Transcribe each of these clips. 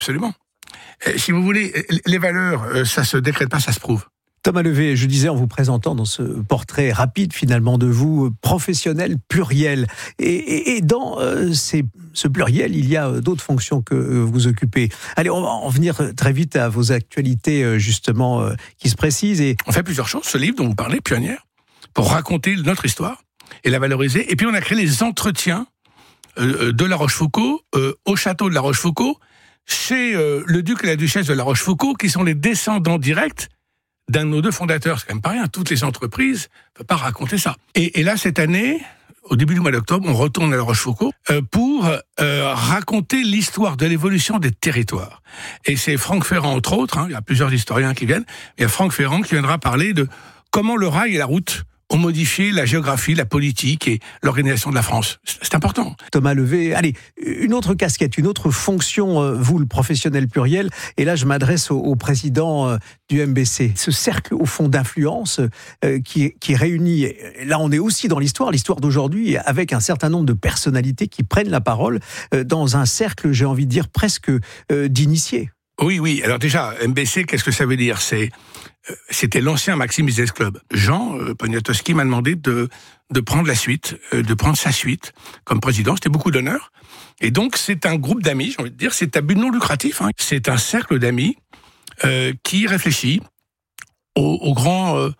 Absolument. Si vous voulez, les valeurs, ça se décrète pas, ça se prouve. Thomas Levé, je disais en vous présentant dans ce portrait rapide finalement de vous, professionnel pluriel. Et dans ce pluriel, il y a d'autres fonctions que vous occupez. Allez, on va en venir très vite à vos actualités justement qui se précisent. On fait plusieurs choses, ce livre dont vous parlez, Pionnière, pour raconter notre histoire et la valoriser. Et puis on a créé les entretiens de La Rochefoucauld, au château de La Rochefoucauld, chez le duc et la duchesse de La Rochefoucauld, qui sont les descendants directs d'un de nos deux fondateurs. C'est quand même pas rien. Toutes les entreprises ne peuvent pas raconter ça. Et là, cette année, au début du mois d'octobre, on retourne à La Rochefoucauld pour raconter l'histoire de l'évolution des territoires. Et c'est Franck Ferrand, entre autres, il y a plusieurs historiens qui viennent, il y a Franck Ferrand qui viendra parler de comment le rail et la route ont modifié la géographie, la politique et l'organisation de la France. C'est important. Thomas Levé, allez, une autre casquette, une autre fonction, vous, le professionnel pluriel, et là je m'adresse au président du MBC. Ce cercle, au fond, d'influence qui réunit, là on est aussi dans l'histoire d'aujourd'hui, avec un certain nombre de personnalités qui prennent la parole dans un cercle, j'ai envie de dire, presque d'initiés. Oui. Alors déjà, MBC, qu'est-ce que ça veut dire ? C'était l'ancien Maxim Business Club. Jean Poniatowski m'a demandé de prendre la suite, de prendre sa suite comme président. C'était beaucoup d'honneur. Et donc, c'est un groupe d'amis, j'ai envie de dire, c'est à but non lucratif. C'est un cercle d'amis qui réfléchit aux grandes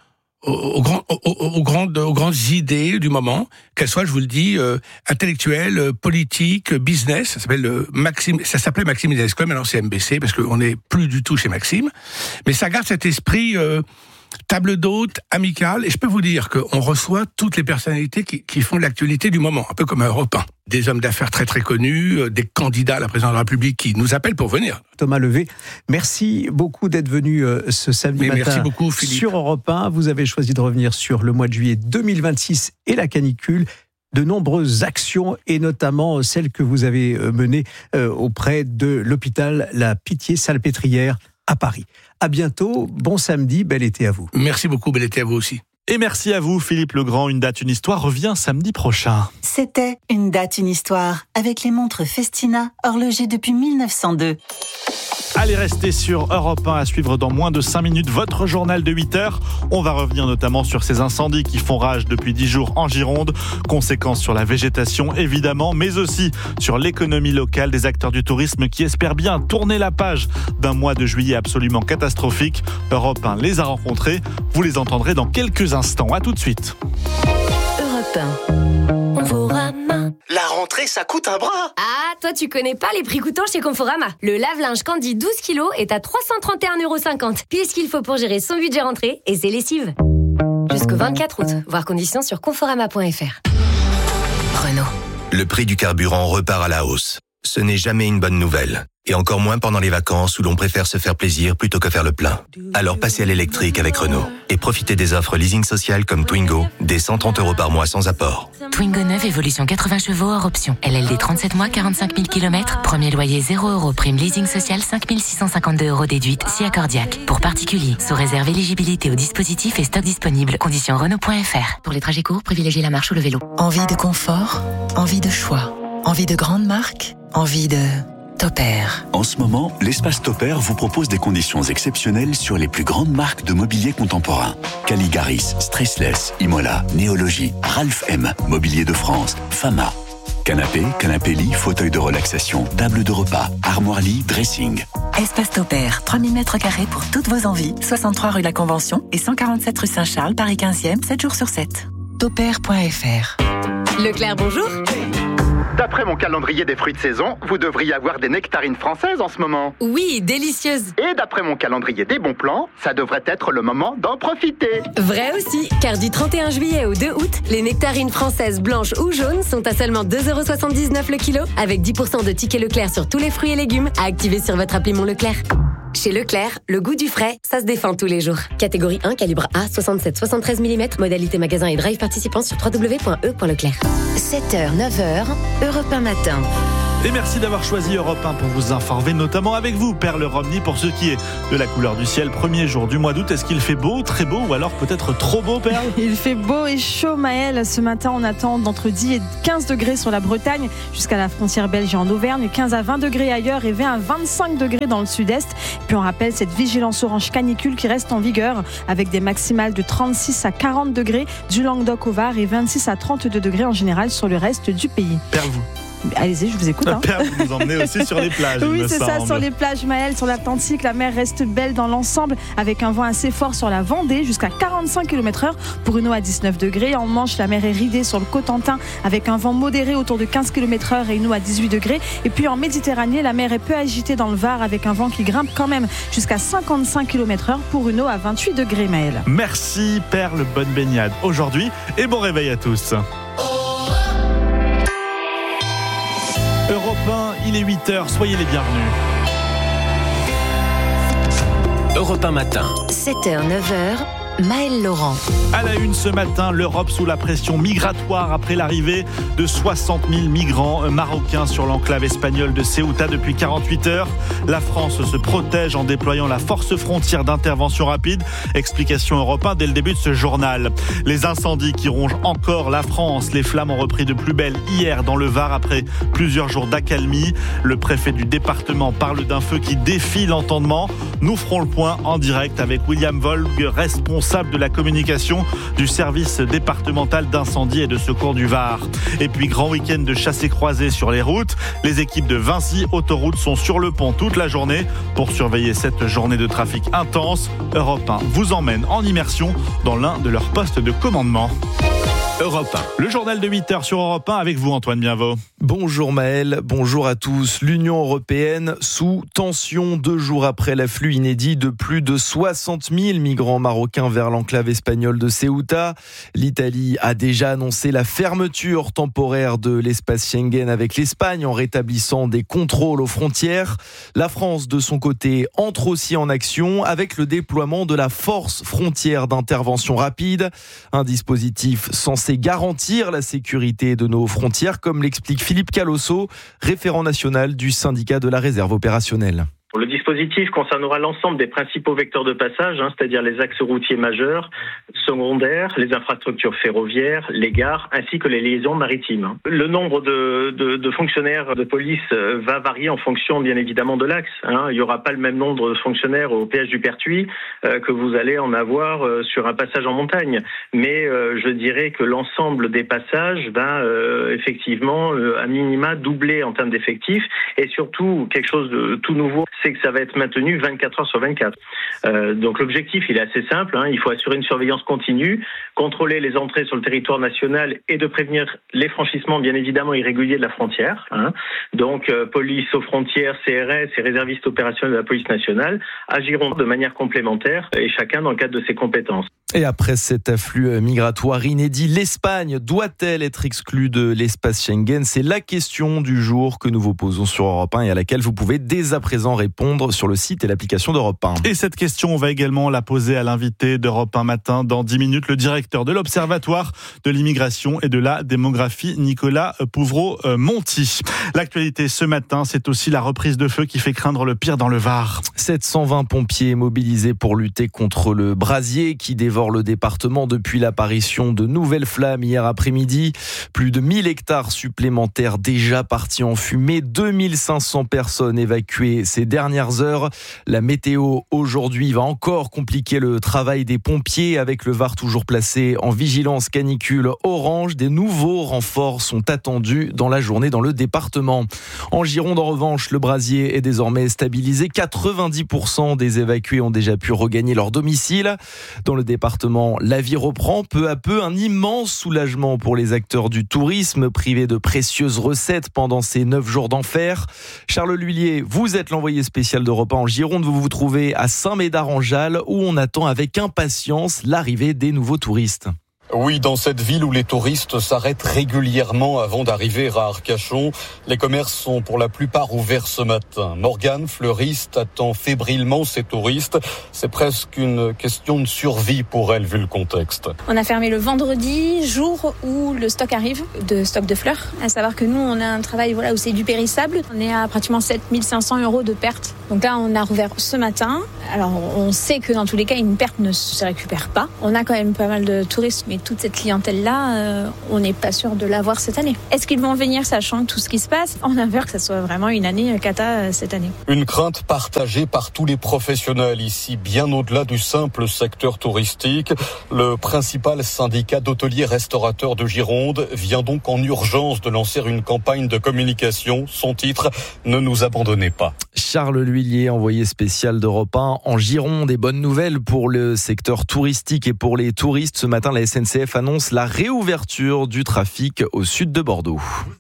idées du moment, qu'elles soient, je vous le dis, intellectuelles, politiques, business. Ça s'appelait Maxim Business Club, maintenant c'est MBC, parce qu'on n'est plus du tout chez Maxim. Mais ça garde cet esprit table d'hôte, amical, et je peux vous dire qu'on reçoit toutes les personnalités qui font l'actualité du moment, un peu comme Europe 1. Des hommes d'affaires très très connus, des candidats à la présidence de la République qui nous appellent pour venir. Thomas Levé, merci beaucoup d'être venu ce samedi matin. Merci beaucoup, Philippe. Sur Europe 1. Vous avez choisi de revenir sur le mois de juillet 2026 et la canicule. De nombreuses actions, et notamment celles que vous avez menées auprès de l'hôpital La Pitié-Salpêtrière à Paris. À bientôt, bon samedi, bel été à vous. Merci beaucoup, bel été à vous aussi. Et merci à vous, Philippe Legrand. Une date, une histoire revient samedi prochain. C'était Une date, une histoire, avec les montres Festina, horlogers depuis 1902. Allez, restez sur Europe 1 à suivre dans moins de 5 minutes votre journal de 8h. On va revenir notamment sur ces incendies qui font rage depuis 10 jours en Gironde. Conséquences sur la végétation, évidemment, mais aussi sur l'économie locale des acteurs du tourisme qui espèrent bien tourner la page d'un mois de juillet absolument catastrophique. Europe 1 les a rencontrés. Vous les entendrez dans quelques instants. À tout de suite. Europe 1. Conforama. La rentrée, ça coûte un bras. Ah, toi tu connais pas les prix coûtants chez Conforama. Le lave-linge Candy 12 kg est à 331,50 €. Pile ce qu'il faut pour gérer son budget rentrée et ses lessives. Jusqu'au 24 août. Voir conditions sur conforama.fr. Renault. Le prix du carburant repart à la hausse. Ce n'est jamais une bonne nouvelle. Et encore moins pendant les vacances où l'on préfère se faire plaisir plutôt que faire le plein. Alors passez à l'électrique avec Renault. Et profitez des offres leasing social comme Twingo, dès 130 € par mois sans apport. Twingo 9, évolution 80 chevaux hors option. LLD 37 mois, 45 000 km. Premier loyer 0 €. Prime leasing social 5 652 € déduite, si accordiaque. Pour particuliers, sous réserve éligibilité au dispositif et stock disponible. Conditions Renault.fr. Pour les trajets courts, privilégiez la marche ou le vélo. Envie de confort, envie de choix, envie de grandes marques, envie de Topair. En ce moment, l'espace Topair vous propose des conditions exceptionnelles sur les plus grandes marques de mobilier contemporain. Caligaris, Stressless, Imola, Néologie, Ralph M, Mobilier de France, Fama. Canapé, canapé-lit, fauteuil de relaxation, table de repas, armoire-lit, dressing. Espace Topair, 3000 m² pour toutes vos envies. 63 rue La Convention et 147 rue Saint-Charles, Paris 15e, 7 jours sur 7. Topair.fr. Leclerc, bonjour. D'après mon calendrier des fruits de saison, vous devriez avoir des nectarines françaises en ce moment. Oui, délicieuses. Et d'après mon calendrier des bons plans, ça devrait être le moment d'en profiter. Vrai aussi, car du 31 juillet au 2 août, les nectarines françaises blanches ou jaunes sont à seulement 2,79 € le kilo, avec 10% de tickets Leclerc sur tous les fruits et légumes à activer sur votre appli Mon Leclerc. Chez Leclerc, le goût du frais, ça se défend tous les jours. Catégorie 1, calibre A, 67-73 mm, modalité magasin et drive participant sur www.e.leclerc. 7h, 9h, Europe 1 matin. Et merci d'avoir choisi Europe 1 pour vous informer, notamment avec vous, Perle Romney, pour ce qui est de la couleur du ciel. Premier jour du mois d'août, est-ce qu'il fait beau, très beau, ou alors peut-être trop beau, Perle ? Il fait beau et chaud, Maël. Ce matin, on attend d'entre 10 et 15 degrés sur la Bretagne, jusqu'à la frontière belge et en Auvergne, 15 à 20 degrés ailleurs et 20 à 25 degrés dans le sud-est. Puis on rappelle cette vigilance orange canicule qui reste en vigueur, avec des maximales de 36 à 40 degrés du Languedoc au Var et 26 à 32 degrés en général sur le reste du pays. Perle, vous. Allez-y, je vous écoute. Perle, vous nous emmenez aussi sur les plages. Oui, c'est ça, sur les plages, Maël, sur l'Atlantique. La mer reste belle dans l'ensemble, avec un vent assez fort sur la Vendée, jusqu'à 45 km/h pour une eau à 19 degrés. En Manche, la mer est ridée sur le Cotentin, avec un vent modéré autour de 15 km/h et une eau à 18 degrés. Et puis en Méditerranée, la mer est peu agitée dans le Var, avec un vent qui grimpe quand même jusqu'à 55 km/h pour une eau à 28 degrés, Maël. Merci, Perle, bonne baignade aujourd'hui et bon réveil à tous. Europe 1, il est 8h, soyez les bienvenus. Europe 1 matin. 7h, 9h. Maël Laurent. À la une ce matin, l'Europe sous la pression migratoire après l'arrivée de 60 000 migrants marocains sur l'enclave espagnole de Ceuta depuis 48 heures. La France se protège en déployant la force frontière d'intervention rapide. Explication Europe 1 dès le début de ce journal. Les incendies qui rongent encore la France. Les flammes ont repris de plus belle hier dans le Var après plusieurs jours d'accalmie. Le préfet du département parle d'un feu qui défie l'entendement. Nous ferons le point en direct avec William Volg, responsable de la communication du service départemental d'incendie et de secours du Var. Et puis grand week-end de chassés croisés sur les routes. Les équipes de Vinci Autoroute sont sur le pont toute la journée pour surveiller cette journée de trafic intense. Europe 1 vous emmène en immersion dans l'un de leurs postes de commandement. Europe 1. Le journal de 8h sur Europe 1 avec vous, Antoine Bienvaux. Bonjour Maël, bonjour à tous. L'Union européenne sous tension 2 jours après l'afflux inédit de plus de 60 000 migrants marocains vers l'enclave espagnole de Ceuta. L'Italie a déjà annoncé la fermeture temporaire de l'espace Schengen avec l'Espagne en rétablissant des contrôles aux frontières. La France, de son côté, entre aussi en action avec le déploiement de la force frontière d'intervention rapide. Un dispositif censé garantir la sécurité de nos frontières, comme l'explique Philippe Calosso, référent national du syndicat de la réserve opérationnelle. Le dispositif concernera l'ensemble des principaux vecteurs de passage, c'est-à-dire les axes routiers majeurs, secondaires, les infrastructures ferroviaires, les gares, ainsi que les liaisons maritimes. Le nombre de fonctionnaires de police va varier en fonction, bien évidemment, de l'axe. Il n'y aura pas le même nombre de fonctionnaires au péage du Pertuis que vous allez en avoir sur un passage en montagne. Mais je dirais que l'ensemble des passages va effectivement, à minima, doubler en termes d'effectifs. Et surtout, quelque chose de tout nouveau, c'est que ça va être maintenu 24 heures sur 24. Donc l'objectif, il est assez simple. Il faut assurer une surveillance continue, contrôler les entrées sur le territoire national et de prévenir les franchissements, bien évidemment, irréguliers de la frontière. Donc police aux frontières, CRS et réservistes opérationnels de la police nationale agiront de manière complémentaire et chacun dans le cadre de ses compétences. Et après cet afflux migratoire inédit, l'Espagne doit-elle être exclue de l'espace Schengen ? C'est la question du jour que nous vous posons sur Europe 1 et à laquelle vous pouvez dès à présent répondre sur le site et l'application d'Europe 1. Et cette question, on va également la poser à l'invité d'Europe 1 matin dans 10 minutes, le directeur de l'Observatoire de l'immigration et de la démographie, Nicolas Pouvreau-Monti. L'actualité ce matin, c'est aussi la reprise de feu qui fait craindre le pire dans le Var. 720 pompiers mobilisés pour lutter contre le brasier qui dévore le département depuis l'apparition de nouvelles flammes hier après-midi. Plus de 1000 hectares supplémentaires déjà partis en fumée, 2500 personnes évacuées ces dernières heures. La météo aujourd'hui va encore compliquer le travail des pompiers avec le Var toujours placé en vigilance canicule orange. Des nouveaux renforts sont attendus dans la journée dans le département. En Gironde, en revanche, le brasier est désormais stabilisé. 90% des évacués ont déjà pu regagner leur domicile. Dans le département, la vie reprend peu à peu. Un immense soulagement pour les acteurs du tourisme privés de précieuses recettes pendant ces 9 jours d'enfer. Charles Lhuillier, vous êtes l'envoyé spécial d'Europe 1 en Gironde. Vous vous trouvez à Saint-Médard-en-Jalles où on attend avec impatience l'arrivée des nouveaux touristes. Oui, dans cette ville où les touristes s'arrêtent régulièrement avant d'arriver à Arcachon, les commerces sont pour la plupart ouverts ce matin. Morgane, fleuriste, attend fébrilement ses touristes. C'est presque une question de survie pour elle vu le contexte. On a fermé le vendredi, jour où le stock arrive, de stock de fleurs. À savoir que nous, on a un travail où c'est du périssable. On est à pratiquement 7 500 € de perte. Donc là, on a rouvert ce matin. Alors, on sait que dans tous les cas, une perte ne se récupère pas. On a quand même pas mal de touristes, mais toute cette clientèle-là, on n'est pas sûr de l'avoir cette année. Est-ce qu'ils vont venir sachant tout ce qui se passe ? On a peur que ça soit vraiment une année cata cette année. Une crainte partagée par tous les professionnels ici, bien au-delà du simple secteur touristique. Le principal syndicat d'hôteliers-restaurateurs de Gironde vient donc en urgence de lancer une campagne de communication. Son titre, ne nous abandonnez pas. Charles L'Huillier, envoyé spécial d'Europe 1 en Gironde. Des bonnes nouvelles pour le secteur touristique et pour les touristes. Ce matin, la SNCF annonce la réouverture du trafic au sud de Bordeaux.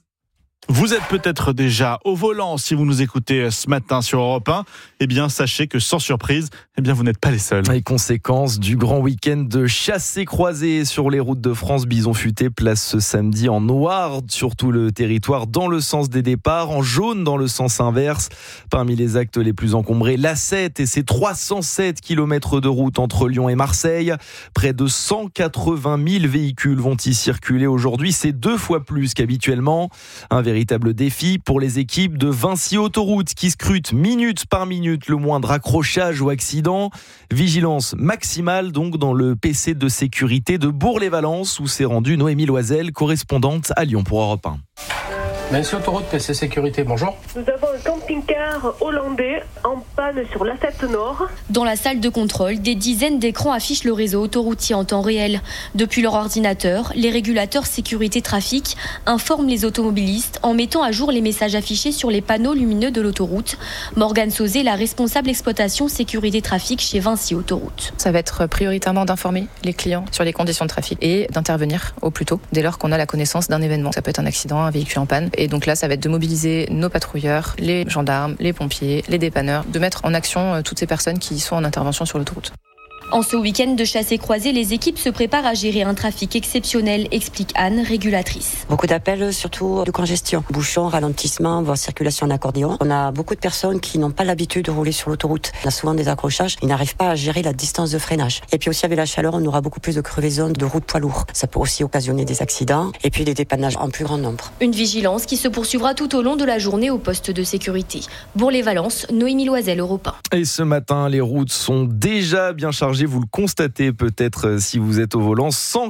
Vous êtes peut-être déjà au volant si vous nous écoutez ce matin sur Europe 1. Eh bien, sachez que sans surprise, vous n'êtes pas les seuls. Les conséquences du grand week-end de chassés-croisés sur les routes de France. Bison futé place ce samedi en noir sur tout le territoire dans le sens des départs, en jaune dans le sens inverse. Parmi les actes les plus encombrés, l'A7 et ses 307 km de route entre Lyon et Marseille. Près de 180 000 véhicules vont y circuler aujourd'hui. C'est 2 fois plus qu'habituellement. Un véritable défi pour les équipes de Vinci Autoroute qui scrutent minute par minute le moindre accrochage ou accident. Vigilance maximale donc dans le PC de sécurité de Bourg-les-Valences où s'est rendue Noémie Loisel, correspondante à Lyon pour Europe 1. Vinci Autoroute PC Sécurité, bonjour. Nous avons un camping-car hollandais en panne sur l'A7 Nord. Dans la salle de contrôle, des dizaines d'écrans affichent le réseau autoroutier en temps réel. Depuis leur ordinateur, les régulateurs sécurité trafic informent les automobilistes en mettant à jour les messages affichés sur les panneaux lumineux de l'autoroute. Morgane Sauzé, la responsable exploitation sécurité trafic chez Vinci Autoroute. Ça va être prioritairement d'informer les clients sur les conditions de trafic et d'intervenir au plus tôt dès lors qu'on a la connaissance d'un événement. Ça peut être un accident, un véhicule en panne. Et donc là, ça va être de mobiliser nos patrouilleurs, les gendarmes, les pompiers, les dépanneurs, de mettre en action toutes ces personnes qui sont en intervention sur l'autoroute. En ce week-end de chassés-croisés, les équipes se préparent à gérer un trafic exceptionnel, explique Anne, régulatrice. Beaucoup d'appels, surtout de congestion. Bouchons, ralentissement, voire circulation en accordéon. On a beaucoup de personnes qui n'ont pas l'habitude de rouler sur l'autoroute. On a souvent des accrochages. Ils n'arrivent pas à gérer la distance de freinage. Et puis aussi avec la chaleur, on aura beaucoup plus de crevaisons de routes poids lourds. Ça peut aussi occasionner des accidents et puis des dépannages en plus grand nombre. Une vigilance qui se poursuivra tout au long de la journée au poste de sécurité. Bourg-les-Valences, Noémie Loisel, Europe 1. Et ce matin, les routes sont déjà bien chargées. Vous le constatez peut-être si vous êtes au volant.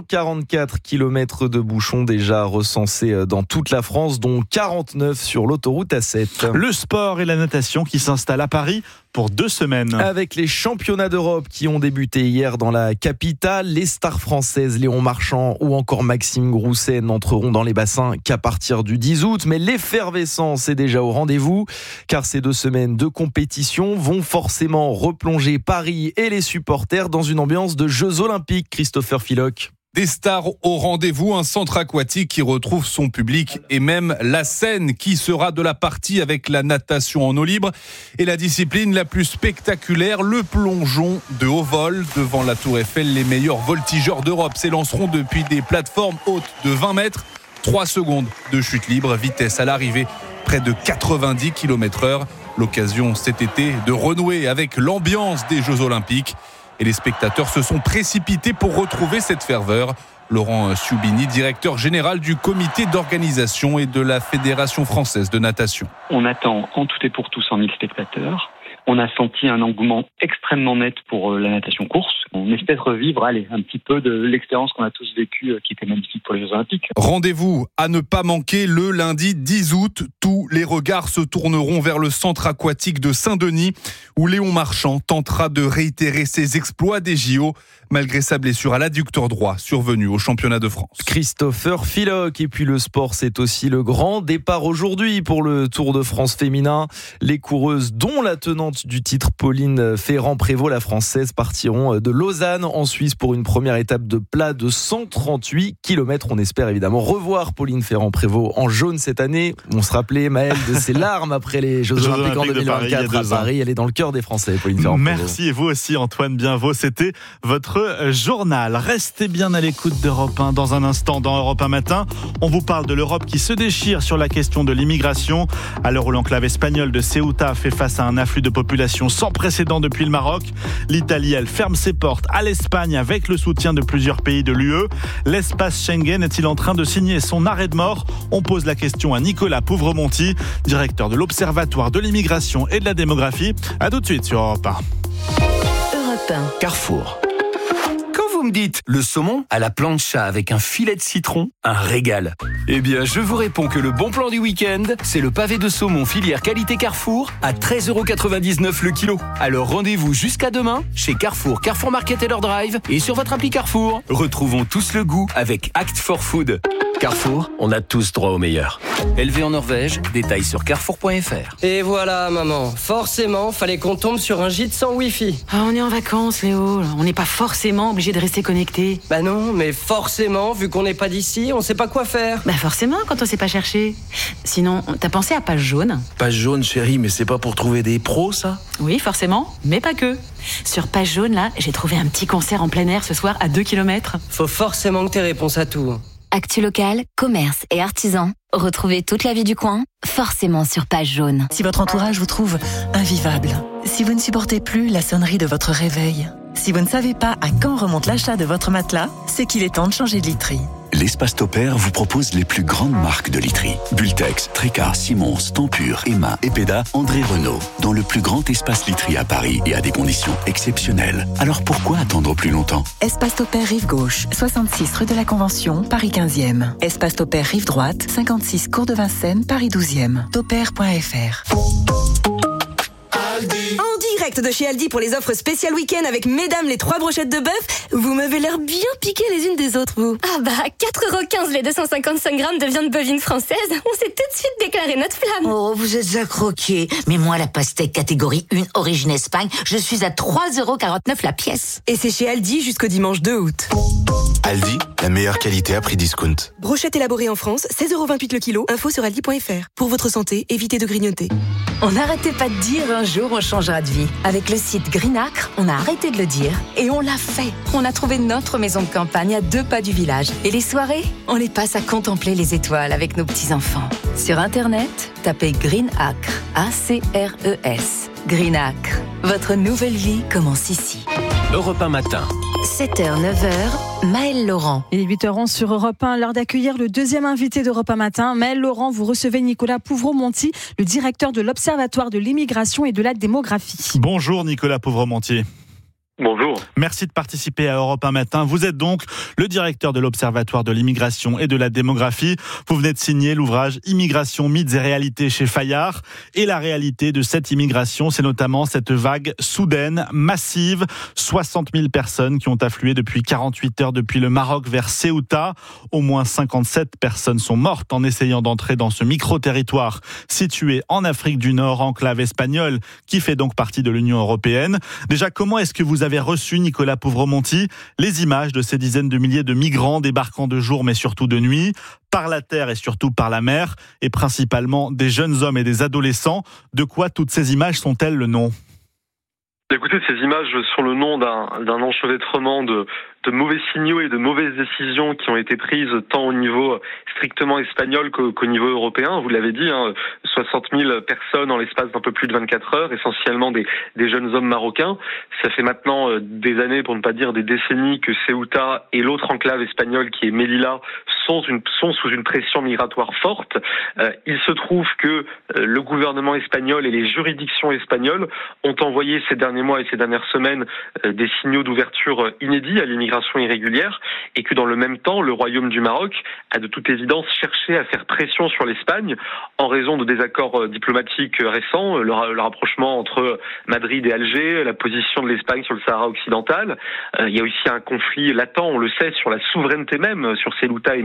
144 km de bouchons déjà recensés dans toute la France, dont 49 sur l'autoroute A7. Le sport et la natation qui s'installent à Paris pour 2 semaines. Avec les championnats d'Europe qui ont débuté hier dans la capitale, les stars françaises Léon Marchand ou encore Maxime Grousset n'entreront dans les bassins qu'à partir du 10 août. Mais l'effervescence est déjà au rendez-vous, car ces 2 semaines de compétition vont forcément replonger Paris et les supporters dans une ambiance de Jeux Olympiques. Christopher Philoc. Des stars au rendez-vous, un centre aquatique qui retrouve son public et même la scène qui sera de la partie avec la natation en eau libre et la discipline la plus spectaculaire, le plongeon de haut vol. Devant la Tour Eiffel, les meilleurs voltigeurs d'Europe s'élanceront depuis des plateformes hautes de 20 mètres. 3 secondes de chute libre, vitesse à l'arrivée près de 90 km/h. L'occasion cet été de renouer avec l'ambiance des Jeux Olympiques. Et les spectateurs se sont précipités pour retrouver cette ferveur. Laurent Ciubini, directeur général du comité d'organisation et de la Fédération française de natation. On attend en tout et pour tout 100 000 spectateurs. On a senti un engouement extrêmement net pour la natation course. On espère revivre un petit peu de l'expérience qu'on a tous vécue qui était magnifique pour les Jeux Olympiques. Rendez-vous à ne pas manquer le lundi 10 août. Tous les regards se tourneront vers le centre aquatique de Saint-Denis où Léon Marchand tentera de réitérer ses exploits des JO malgré sa blessure à l'adducteur droit survenue au championnat de France. Christopher Philoc. Et puis le sport, c'est aussi le grand départ aujourd'hui pour le Tour de France féminin. Les coureuses, dont la tenante gagnantes du titre. Pauline Ferrand-Prévot, la Française, partiront de Lausanne en Suisse pour une première étape de plat de 138 km. On espère évidemment revoir Pauline Ferrand-Prévot en jaune cette année. On se rappelait, Maël, de ses larmes après les Jeux Olympiques en 2024 à Paris. Elle est dans le cœur des Français, Pauline Ferrand-Prévot. Merci, et vous aussi, Antoine Bienvaux. C'était votre journal. Restez bien à l'écoute d'Europe 1. Dans un instant, dans Europe 1 Matin, on vous parle de l'Europe qui se déchire sur la question de l'immigration. À l'heure où l'enclave espagnole de Ceuta fait face à un afflux de population sans précédent depuis le Maroc, l'Italie, elle ferme ses portes à l'Espagne avec le soutien de plusieurs pays de l'UE. L'espace Schengen est-il en train de signer son arrêt de mort ? On pose la question à Nicolas Pouvremonti, directeur de l'Observatoire de l'immigration et de la démographie. À tout de suite sur Europe 1. Europe 1. Carrefour. Quand vous me dites le saumon à la plancha avec un filet de citron, un régal. Eh bien, je vous réponds que le bon plan du week-end, c'est le pavé de saumon filière qualité Carrefour à 13,99€ le kilo. Alors rendez-vous jusqu'à demain chez Carrefour, Carrefour Market et leur drive et sur votre appli Carrefour. Retrouvons tous le goût avec Act for Food. Carrefour, on a tous droit au meilleur. Élevé en Norvège, détails sur carrefour.fr. Et voilà, maman. Forcément, fallait qu'on tombe sur un gîte sans Wi-Fi. Ah, on est en vacances, Léo. On n'est pas forcément obligé de rester connecté. Bah non, mais forcément, vu qu'on n'est pas d'ici, on sait pas quoi faire. Bah forcément, quand on sait pas chercher. Sinon, t'as pensé à Page Jaune ? Page Jaune, chérie, mais c'est pas pour trouver des pros, ça ? Oui, forcément, mais pas que. Sur Page Jaune, là, j'ai trouvé un petit concert en plein air ce soir à 2 km. Faut forcément que t'aies réponse à tout. Actu local, commerce et artisans. Retrouvez toute la vie du coin, forcément sur Page Jaune. Si votre entourage vous trouve invivable, si vous ne supportez plus la sonnerie de votre réveil, si vous ne savez pas à quand remonte l'achat de votre matelas, c'est qu'il est temps de changer de literie. L'Espace Topair vous propose les plus grandes marques de literie. Bultex, Tréca, Simons, Tempur, Emma, Epeda, André Renault. Dans le plus grand espace literie à Paris et à des conditions exceptionnelles. Alors pourquoi attendre plus longtemps ? Espace Topair Rive Gauche, 66 rue de la Convention, Paris 15e. Espace Topair Rive Droite, 56 cours de Vincennes, Paris 12e. Topair.fr. En direct de chez Aldi pour les offres spéciales week-end avec mesdames les 3 brochettes de bœuf. Vous m'avez l'air bien piquées les unes des autres, vous. Ah bah, 4,15€ les 255 grammes de viande bovine française. On s'est tout de suite déclaré notre flamme. Oh, vous êtes à croquer. Mais moi, la pastèque catégorie 1 origine Espagne, je suis à 3,49€ la pièce. Et c'est chez Aldi jusqu'au dimanche 2 août. Aldi, la meilleure qualité à prix discount. Brochette élaborée en France, 16,28€ le kilo. Info sur aldi.fr. Pour votre santé, évitez de grignoter. On n'arrêtait pas de dire un jour on changera de vie. Avec le site Greenacre, on a arrêté de le dire et on l'a fait. On a trouvé notre maison de campagne à 2 pas du village. Et les soirées, on les passe à contempler les étoiles avec nos petits-enfants. Sur Internet, tapez Greenacre, A-C-R-E-S. Greenacre, votre nouvelle vie commence ici. Europe 1 Matin. 7h, 9h, Maëlle Laurent. Il est 8h11 sur Europe 1, l'heure d'accueillir le deuxième invité d'Europe 1 Matin. Maëlle Laurent, vous recevez Nicolas Pouvremonti, le directeur de l'Observatoire de l'immigration et de la démographie. Bonjour Nicolas Pouvremonti. Bonjour. Merci de participer à Europe 1 Matin. Vous êtes donc le directeur de l'Observatoire de l'immigration et de la démographie. Vous venez de signer l'ouvrage Immigration, mythes et réalités chez Fayard. Et la réalité de cette immigration, c'est notamment cette vague soudaine, massive. 60 000 personnes qui ont afflué depuis 48 heures depuis le Maroc vers Ceuta. Au moins 57 personnes sont mortes en essayant d'entrer dans ce micro-territoire situé en Afrique du Nord, enclave espagnole, qui fait donc partie de l'Union européenne. Déjà, comment est-ce que vous avez reçu, Nicolas Pouvremonti, les images de ces dizaines de milliers de migrants débarquant de jour mais surtout de nuit, par la terre et surtout par la mer, et principalement des jeunes hommes et des adolescents? De quoi toutes ces images sont-elles le nom ? Écoutez, ces images sont le nom d'un enchevêtrement de mauvais signaux et de mauvaises décisions qui ont été prises tant au niveau strictement espagnol qu'au niveau européen. Vous l'avez dit, 60 000 personnes en l'espace d'un peu plus de 24 heures, essentiellement des jeunes hommes marocains. Ça fait maintenant des années, pour ne pas dire des décennies, que Ceuta et l'autre enclave espagnole qui est Melilla sont sous une pression migratoire forte. Il se trouve que le gouvernement espagnol et les juridictions espagnoles ont envoyé ces derniers mois et ces dernières semaines des signaux d'ouverture inédits à l'immigration irrégulière, et que dans le même temps, le Royaume du Maroc a de toute évidence cherché à faire pression sur l'Espagne en raison de désaccords diplomatiques récents, le rapprochement entre Madrid et Alger, la position de l'Espagne sur le Sahara occidental. Il y a aussi un conflit latent, on le sait, sur la souveraineté même, sur Ceuta et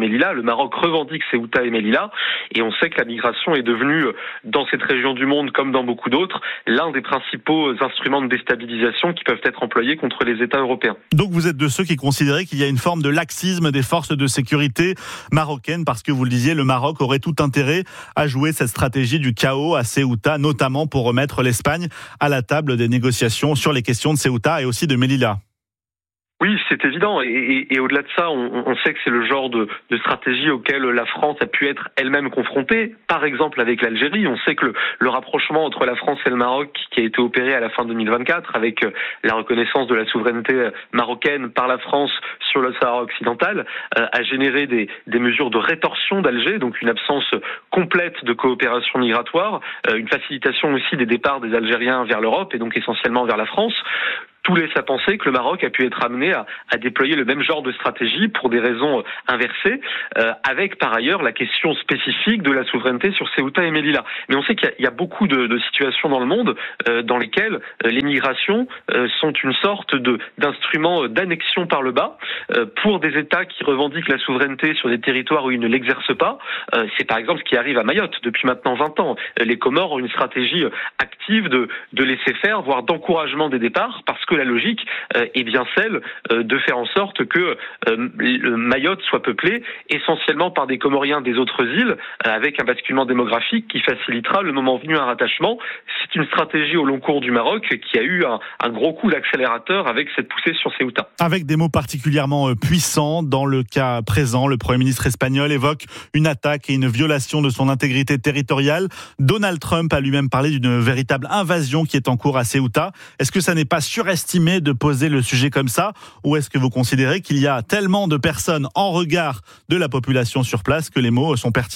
Melilla. Le Maroc revendique Ceuta et Melilla, et on sait que la migration est devenue, dans cette région du monde comme dans beaucoup d'autres, l'un des principaux instruments de déstabilisation qui peuvent être employés contre les États européens. Donc vous êtes de ceux qui considéraient qu'il y a une forme de laxisme des forces de sécurité marocaines, parce que vous le disiez, le Maroc aurait tout intérêt à jouer cette stratégie du chaos à Ceuta, notamment pour remettre l'Espagne à la table des négociations sur les questions de Ceuta et aussi de Melilla. Oui, c'est évident. Et au-delà de ça, on sait que c'est le genre de stratégie auquel la France a pu être elle-même confrontée. Par exemple, avec l'Algérie, on sait que le rapprochement entre la France et le Maroc, qui a été opéré à la fin 2024, avec la reconnaissance de la souveraineté marocaine par la France sur le Sahara occidental, a généré des mesures de rétorsion d'Alger, donc une absence complète de coopération migratoire, une facilitation aussi des départs des Algériens vers l'Europe et donc essentiellement vers la France. Tout laisse à penser que le Maroc a pu être amené à déployer le même genre de stratégie pour des raisons inversées, avec par ailleurs la question spécifique de la souveraineté sur Ceuta et Melilla. Mais on sait qu'il y a beaucoup de situations dans le monde dans lesquelles les migrations sont une sorte d'instrument d'annexion par le bas pour des États qui revendiquent la souveraineté sur des territoires où ils ne l'exercent pas. C'est par exemple ce qui arrive à Mayotte depuis maintenant 20 ans. Les Comores ont une stratégie active de laisser faire, voire d'encouragement des départs, parce que la logique est bien celle de faire en sorte que Mayotte soit peuplée essentiellement par des Comoriens des autres îles, avec un basculement démographique qui facilitera le moment venu un rattachement. C'est une stratégie au long cours du Maroc qui a eu un gros coup d'accélérateur avec cette poussée sur Ceuta. Avec des mots particulièrement puissants, dans le cas présent, le Premier ministre espagnol évoque une attaque et une violation de son intégrité territoriale. Donald Trump a lui-même parlé d'une véritable invasion qui est en cours à Ceuta. Est-ce que ça n'est pas surestimé de poser le sujet comme ça, ou est-ce que vous considérez qu'il y a tellement de personnes en regard de la population sur place que les mots sont pertinents ?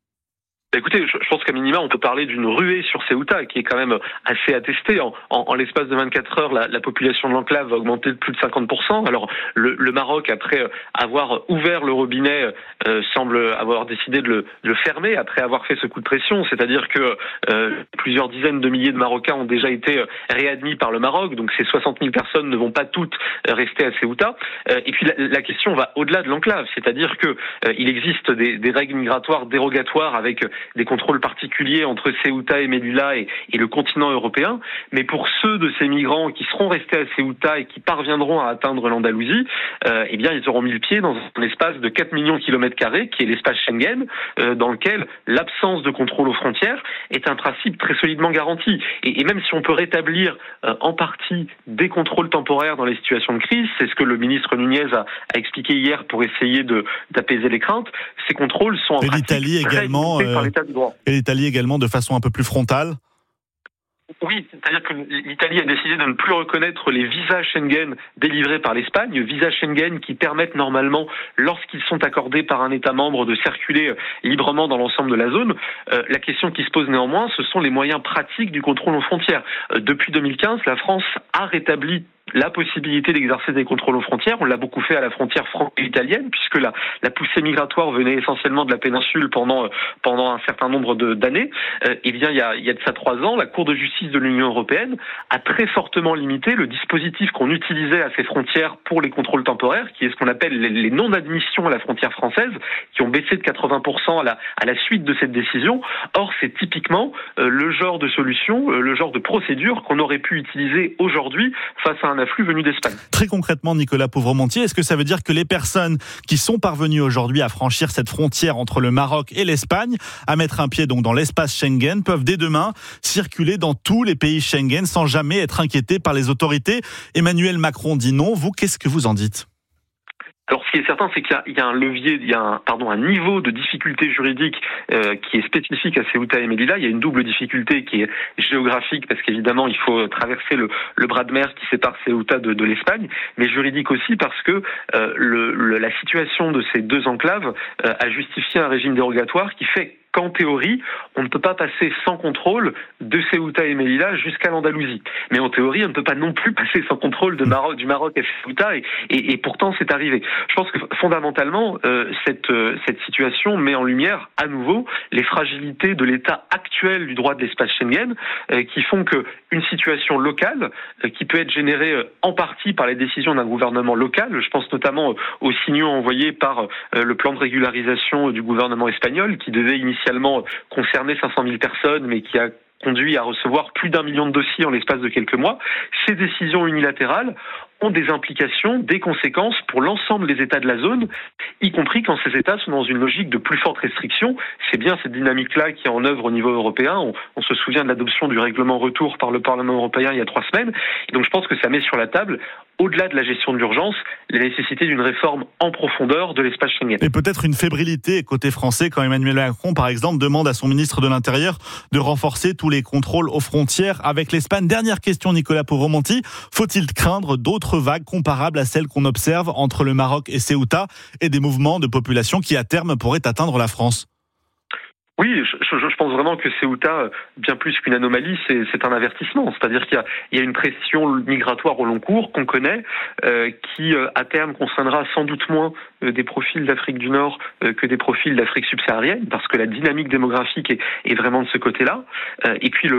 Écoutez, je pense qu'à minima, on peut parler d'une ruée sur Ceuta qui est quand même assez attestée. En l'espace de 24 heures, la population de l'enclave a augmenté de plus de 50%. Alors, le Maroc, après avoir ouvert le robinet, semble avoir décidé de le fermer après avoir fait ce coup de pression. C'est-à-dire que plusieurs dizaines de milliers de Marocains ont déjà été réadmis par le Maroc. Donc, ces 60 000 personnes ne vont pas toutes rester à Ceuta. Et puis, la question va au-delà de l'enclave. C'est-à-dire que il existe des règles migratoires dérogatoires avec des contrôles particuliers entre Ceuta et Melilla et le continent européen. Mais pour ceux de ces migrants qui seront restés à Ceuta et qui parviendront à atteindre l'Andalousie, eh bien, ils auront mis le pied dans un espace de 4 millions de kilomètres carrés, qui est l'espace Schengen, dans lequel l'absence de contrôle aux frontières est un principe très solidement garanti. Et même si on peut rétablir en partie des contrôles temporaires dans les situations de crise, c'est ce que le ministre Nunez a expliqué hier pour essayer d'apaiser les craintes, ces contrôles sont en pratique très limités par l'État de droit. Et l'Italie également de façon un peu plus frontale. Oui, c'est-à-dire que l'Italie a décidé de ne plus reconnaître les visas Schengen délivrés par l'Espagne, visas Schengen qui permettent normalement, lorsqu'ils sont accordés par un État membre, de circuler librement dans l'ensemble de la zone. La question qui se pose néanmoins, ce sont les moyens pratiques du contrôle aux frontières. Depuis 2015, la France a rétabli la possibilité d'exercer des contrôles aux frontières. On l'a beaucoup fait à la frontière franco-italienne, puisque la poussée migratoire venait essentiellement de la péninsule pendant un certain nombre d'années. Eh bien, il y a de ça 3 ans, la Cour de justice de l'Union européenne a très fortement limité le dispositif qu'on utilisait à ces frontières pour les contrôles temporaires, qui est ce qu'on appelle les non-admissions à la frontière française, qui ont baissé de 80% à la suite de cette décision. Or, c'est typiquement le genre de solution, le genre de procédure qu'on aurait pu utiliser aujourd'hui face à un afflux venu d'Espagne. Très concrètement, Nicolas Pouvremontier, est-ce que ça veut dire que les personnes qui sont parvenues aujourd'hui à franchir cette frontière entre le Maroc et l'Espagne, à mettre un pied donc dans l'espace Schengen, peuvent dès demain circuler dans tous les pays Schengen sans jamais être inquiétés par les autorités? Emmanuel Macron dit non. Vous, qu'est-ce que vous en dites? Alors, ce qui est certain, c'est qu'il y a un levier, un niveau de difficulté juridique qui est spécifique à Ceuta et Melilla. Il y a une double difficulté qui est géographique, parce qu'évidemment, il faut traverser le bras de mer qui sépare Ceuta de l'Espagne, mais juridique aussi parce que la situation de ces deux enclaves a justifié un régime dérogatoire qui fait qu'en théorie, on ne peut pas passer sans contrôle de Ceuta et Melilla jusqu'à l'Andalousie. Mais en théorie, on ne peut pas non plus passer sans contrôle du Maroc à Ceuta, et pourtant c'est arrivé. Je pense que fondamentalement, cette situation met en lumière à nouveau les fragilités de l'état actuel du droit de l'espace Schengen, qui font que une situation locale, qui peut être générée en partie par les décisions d'un gouvernement local, je pense notamment aux signaux envoyés par le plan de régularisation du gouvernement espagnol, qui devait initialement concerner 500 000 personnes, mais qui a conduit à recevoir plus d'1 million de dossiers en l'espace de quelques mois. Ces décisions unilatérales ont des implications, des conséquences pour l'ensemble des États de la zone, y compris quand ces États sont dans une logique de plus forte restriction. C'est bien cette dynamique-là qui est en œuvre au niveau européen. On se souvient de l'adoption du règlement retour par le Parlement européen il y a 3 semaines. Et donc je pense que ça met sur la table, au-delà de la gestion de l'urgence, la nécessité d'une réforme en profondeur de l'espace Schengen. Et peut-être une fébrilité côté français quand Emmanuel Macron, par exemple, demande à son ministre de l'Intérieur de renforcer tous les contrôles aux frontières avec l'Espagne. Dernière question, Nicolas Povremonti. Faut-il craindre d'autres vagues comparables à celles qu'on observe entre le Maroc et Ceuta et des mouvements de population qui, à terme, pourraient atteindre la France ? Oui, je pense vraiment que Ceuta, bien plus qu'une anomalie, c'est un avertissement. C'est-à-dire qu'il y a une pression migratoire au long cours qu'on connaît, qui à terme concernera sans doute moins des profils d'Afrique du Nord que des profils d'Afrique subsaharienne, parce que la dynamique démographique est vraiment de ce côté-là. Et puis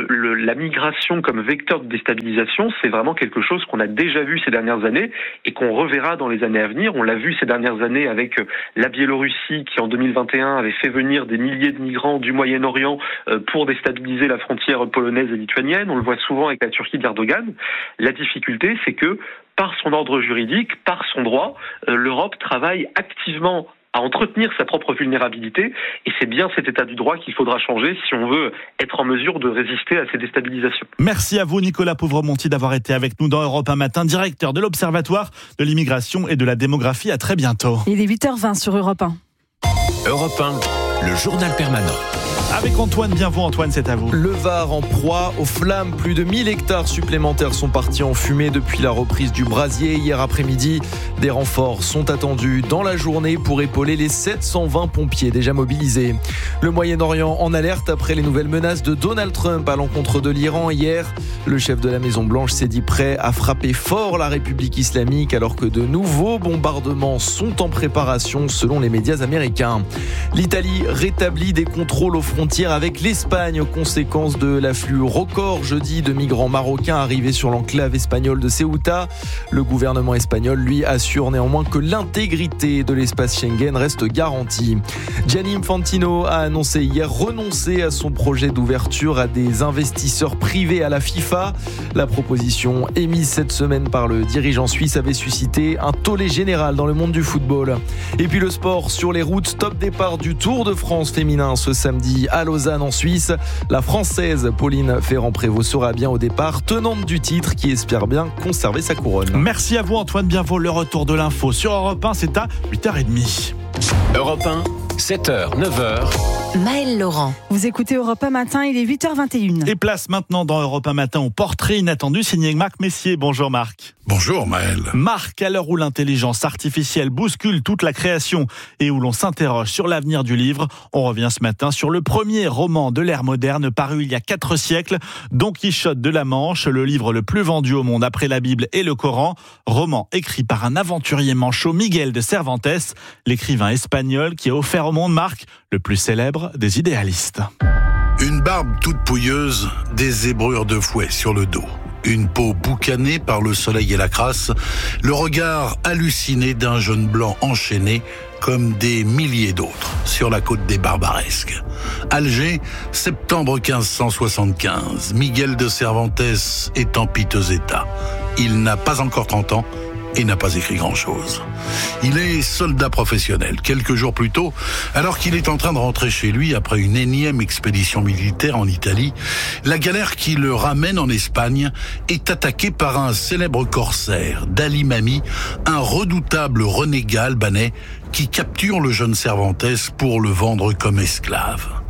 la migration comme vecteur de déstabilisation, c'est vraiment quelque chose qu'on a déjà vu ces dernières années et qu'on reverra dans les années à venir. On l'a vu ces dernières années avec la Biélorussie qui en 2021 avait fait venir des milliers de migrants du Moyen-Orient pour déstabiliser la frontière polonaise et lituanienne. On le voit souvent avec la Turquie d'Erdogan. La difficulté, c'est que par son ordre juridique, par son droit, l'Europe travaille activement à entretenir sa propre vulnérabilité, et c'est bien cet état du droit qu'il faudra changer si on veut être en mesure de résister à ces déstabilisations. Merci à vous Nicolas Povremonti d'avoir été avec nous dans Europe 1 Matin, directeur de l'Observatoire de l'immigration et de la démographie. À très bientôt. Il est 8h20 sur Europe 1. Europe 1, le journal permanent. Avec Antoine Bienvaux. Antoine, c'est à vous. Le Var en proie aux flammes. Plus de 1000 hectares supplémentaires sont partis en fumée depuis la reprise du brasier hier après-midi. Des renforts sont attendus dans la journée pour épauler les 720 pompiers déjà mobilisés. Le Moyen-Orient en alerte après les nouvelles menaces de Donald Trump à l'encontre de l'Iran hier. Le chef de la Maison-Blanche s'est dit prêt à frapper fort la République islamique alors que de nouveaux bombardements sont en préparation selon les médias américains. L'Italie rétablit des contrôles aux frontières avec l'Espagne, conséquence de l'afflux record jeudi de migrants marocains arrivés sur l'enclave espagnole de Ceuta. Le gouvernement espagnol, lui, assure néanmoins que l'intégrité de l'espace Schengen reste garantie. Gianni Infantino a annoncé hier renoncer à son projet d'ouverture à des investisseurs privés à la FIFA. La proposition émise cette semaine par le dirigeant suisse avait suscité un tollé général dans le monde du football. Et puis le sport sur les routes, top départ du Tour de France féminin ce samedi à Lausanne en Suisse. La Française Pauline Ferrand-Prévot sera bien au départ, tenante du titre qui espère bien conserver sa couronne. Merci à vous Antoine Bienvaux. Le retour de l'info sur Europe 1, c'est à 8h30. Europe 1, 7h, 9h. Maëlle Laurent. Vous écoutez Europe 1 Matin, il est 8h21. Et place maintenant dans Europe 1 Matin au portrait inattendu signé Marc Messier. Bonjour Marc. Bonjour Maëlle. Marc, à l'heure où l'intelligence artificielle bouscule toute la création et où l'on s'interroge sur l'avenir du livre, on revient ce matin sur le premier roman de l'ère moderne paru il y a 4 siècles, Don Quichotte de la Manche, le livre le plus vendu au monde après la Bible et le Coran, roman écrit par un aventurier manchot, Miguel de Cervantes, l'écrivain espagnol qui a offert au monde, Marc, le plus célèbre des idéalistes. Une barbe toute pouilleuse, des zébrures de fouet sur le dos. Une peau boucanée par le soleil et la crasse, le regard halluciné d'un jeune blanc enchaîné comme des milliers d'autres sur la côte des Barbaresques. Alger, septembre 1575. Miguel de Cervantes est en piteux état. Il n'a pas encore 30 ans et n'a pas écrit grand-chose. Il est soldat professionnel. Quelques jours plus tôt, alors qu'il est en train de rentrer chez lui après une énième expédition militaire en Italie, la galère qui le ramène en Espagne est attaquée par un célèbre corsaire, Dali Mami, un redoutable renégat albanais qui capture le jeune Cervantes pour le vendre comme esclave.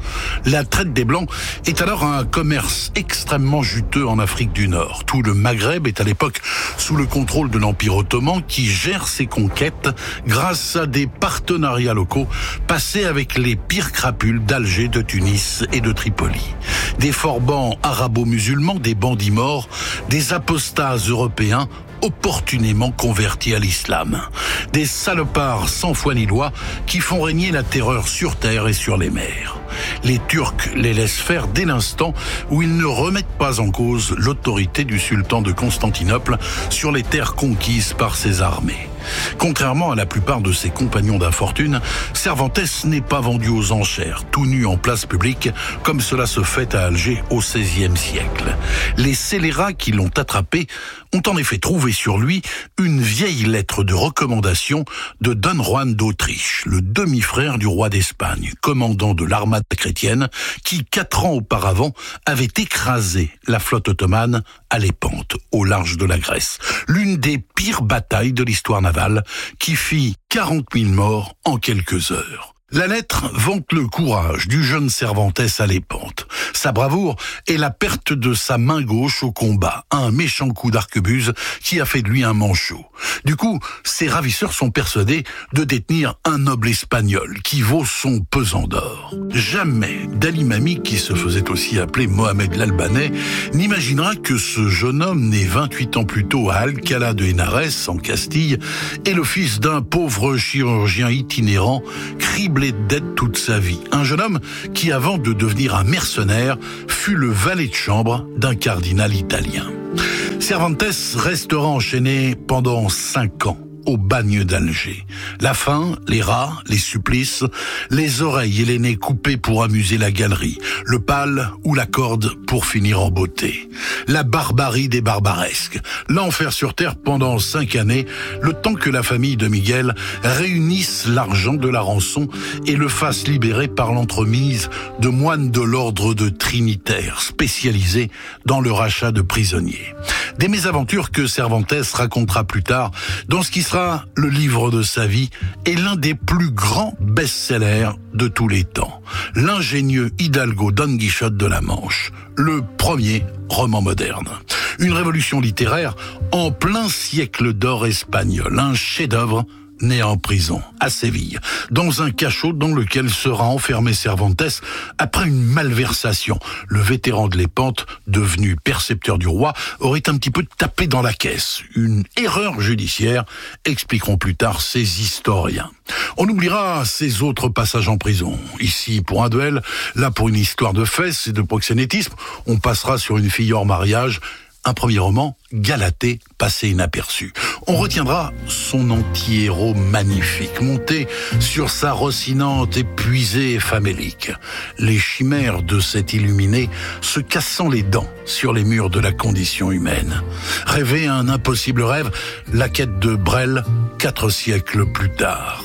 La traite des Blancs est alors un commerce extrêmement juteux en Afrique du Nord. Tout le Maghreb est à l'époque sous le contrôle de l'Empire ottoman qui gère ses conquêtes grâce à des partenariats locaux passés avec les pires crapules d'Alger, de Tunis et de Tripoli. Des forbans arabo-musulmans, des bandits morts, des apostats européens opportunément convertis à l'islam. Des salopards sans foi ni loi qui font régner la terreur sur terre et sur les mers. Les Turcs les laissent faire dès l'instant où ils ne remettent pas en cause l'autorité du sultan de Constantinople sur les terres conquises par ses armées. Contrairement à la plupart de ses compagnons d'infortune, Cervantes n'est pas vendu aux enchères, tout nu en place publique, comme cela se fait à Alger au XVIe siècle. Les scélérats qui l'ont attrapé ont en effet trouvé sur lui une vieille lettre de recommandation de Don Juan d'Autriche, le demi-frère du roi d'Espagne, commandant de l'armade chrétienne, qui 4 ans auparavant avait écrasé la flotte ottomane à Lépante, au large de la Grèce. L'une des pires batailles de l'histoire navale, qui fit 40 000 morts en quelques heures. La lettre vante le courage du jeune Cervantes à Lépante. Sa bravoure est la perte de sa main gauche au combat, un méchant coup d'arquebuse qui a fait de lui un manchot. Du coup, ses ravisseurs sont persuadés de détenir un noble espagnol qui vaut son pesant d'or. Jamais Dali Mami, qui se faisait aussi appeler Mohamed l'Albanais, n'imaginera que ce jeune homme né 28 ans plus tôt à Alcalá de Henares, en Castille, est le fils d'un pauvre chirurgien itinérant, criblé de dettes toute sa vie. Un jeune homme qui, avant de devenir un mercenaire, fut le valet de chambre d'un cardinal italien. Cervantes restera enchaîné pendant 5 ans au bagne d'Alger. La faim, les rats, les supplices, les oreilles et les nez coupés pour amuser la galerie, le pal ou la corde pour finir en beauté. La barbarie des barbaresques, l'enfer sur terre pendant 5 années, le temps que la famille de Miguel réunisse l'argent de la rançon et le fasse libérer par l'entremise de moines de l'ordre de Trinitaire, spécialisés dans le rachat de prisonniers. Des mésaventures que Cervantes racontera plus tard dans ce qui sera le livre de sa vie et l'un des plus grands best-sellers de tous les temps. L'ingénieux Hidalgo Don Quichotte de la Manche, le premier roman moderne. Une révolution littéraire en plein siècle d'or espagnol, un chef-d'œuvre né en prison, à Séville, dans un cachot dans lequel sera enfermé Cervantes après une malversation. Le vétéran de Lépante, devenu percepteur du roi, aurait un petit peu tapé dans la caisse. Une erreur judiciaire, expliqueront plus tard ces historiens. On oubliera ses autres passages en prison. Ici pour un duel, là pour une histoire de fesses et de proxénétisme. On passera sur une fille hors mariage. Un premier roman, Galatée, passé inaperçu. On retiendra son anti-héros magnifique, monté sur sa rossinante épuisée et famélique. Les chimères de cet illuminé se cassant les dents sur les murs de la condition humaine. Rêver un impossible rêve, la quête de Brel, 4 siècles plus tard.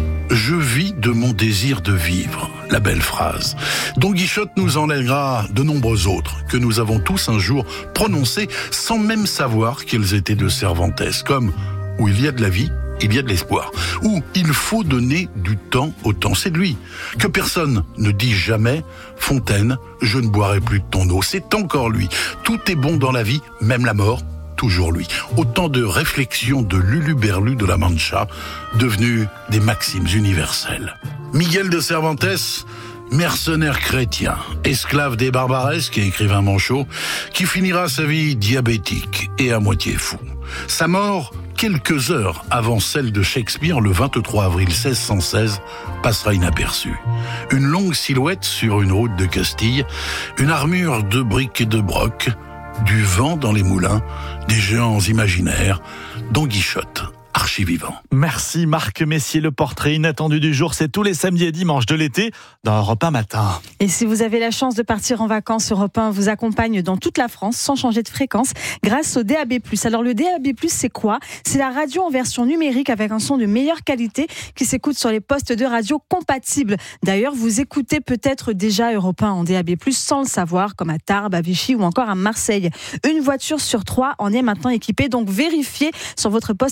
Je vis de mon désir de vivre, la belle phrase. Don Quichotte nous en lèguera de nombreux autres que nous avons tous un jour prononcés sans même savoir qu'ils étaient de Cervantes, comme « Où il y a de la vie, il y a de l'espoir » ou « Il faut donner du temps au temps », c'est de lui. Que personne ne dit jamais « Fontaine, je ne boirai plus de ton eau », c'est encore lui. Tout est bon dans la vie, même la mort. Toujours lui. Autant de réflexions de Luluberlu de la Mancha, devenues des maximes universelles. Miguel de Cervantes, mercenaire chrétien, esclave des barbaresques et écrivain manchot, qui finira sa vie diabétique et à moitié fou. Sa mort, quelques heures avant celle de Shakespeare, le 23 avril 1616, passera inaperçue. Une longue silhouette sur une route de Castille, une armure de briques et de broc, du vent dans les moulins, des géants imaginaires, Don Quichotte, archi-vivant. Merci Marc Messier, le portrait inattendu du jour, c'est tous les samedis et dimanches de l'été dans Europe 1 Matin. Et si vous avez la chance de partir en vacances, Europe 1 vous accompagne dans toute la France sans changer de fréquence grâce au DAB+. Alors le DAB+, c'est quoi ? C'est la radio en version numérique avec un son de meilleure qualité qui s'écoute sur les postes de radio compatibles. D'ailleurs, vous écoutez peut-être déjà Europe 1 en DAB+, sans le savoir, comme à Tarbes, à Vichy ou encore à Marseille. Une voiture sur 3 en est maintenant équipée, donc vérifiez sur votre poste de radio.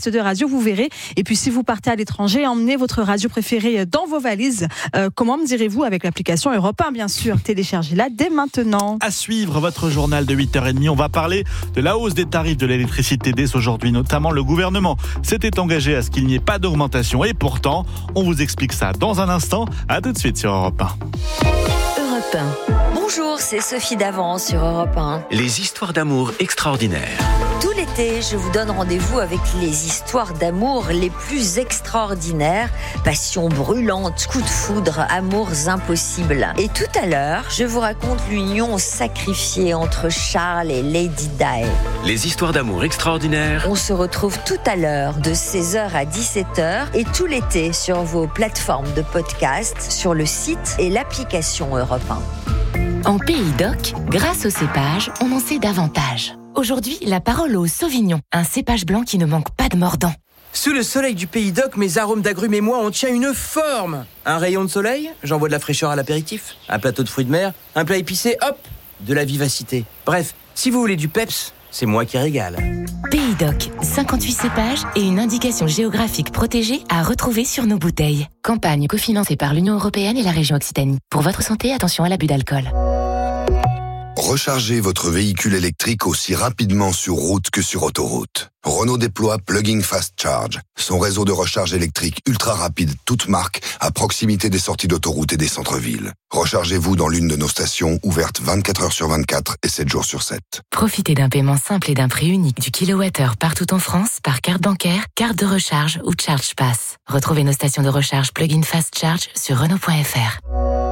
vous verrez. Et puis si vous partez à l'étranger, emmenez votre radio préférée dans vos valises. Comment me direz-vous? Avec l'application Europe 1, bien sûr. Téléchargez-la dès maintenant. À suivre votre journal de 8h30, on va parler de la hausse des tarifs de l'électricité dès aujourd'hui. Notamment, le gouvernement s'était engagé à ce qu'il n'y ait pas d'augmentation. Et pourtant, on vous explique ça dans un instant. À tout de suite sur Europe 1. Europe 1. Bonjour, c'est Sophie Davant sur Europe 1. Les histoires d'amour extraordinaires. Tout l'été, je vous donne rendez-vous avec les histoires d'amour les plus extraordinaires. Passion brûlante, coups de foudre, amours impossibles. Et tout à l'heure, je vous raconte l'union sacrifiée entre Charles et Lady Di. Les histoires d'amour extraordinaires. On se retrouve tout à l'heure de 16h à 17h et tout l'été sur vos plateformes de podcast, sur le site et l'application Europe 1. En Pays d'Oc, grâce au cépage, on en sait davantage. Aujourd'hui, la parole au Sauvignon, un cépage blanc qui ne manque pas de mordant. Sous le soleil du Pays d'Oc, mes arômes d'agrumes et moi, on tient une forme. Un rayon de soleil, j'envoie de la fraîcheur à l'apéritif. Un plateau de fruits de mer, un plat épicé, hop, de la vivacité. Bref, si vous voulez du peps, c'est moi qui régale. Pays d'Oc, 58 cépages et une indication géographique protégée à retrouver sur nos bouteilles. Campagne cofinancée par l'Union européenne et la région Occitanie. Pour votre santé, attention à l'abus d'alcool. Rechargez votre véhicule électrique aussi rapidement sur route que sur autoroute. Renault déploie Plug-in Fast Charge, son réseau de recharge électrique ultra rapide, toute marque, à proximité des sorties d'autoroute et des centres-villes. Rechargez-vous dans l'une de nos stations, ouvertes 24 heures sur 24 et 7 jours sur 7. Profitez d'un paiement simple et d'un prix unique du kilowattheure partout en France par carte bancaire, carte de recharge ou Charge Pass. Retrouvez nos stations de recharge Plug-in Fast Charge sur Renault.fr.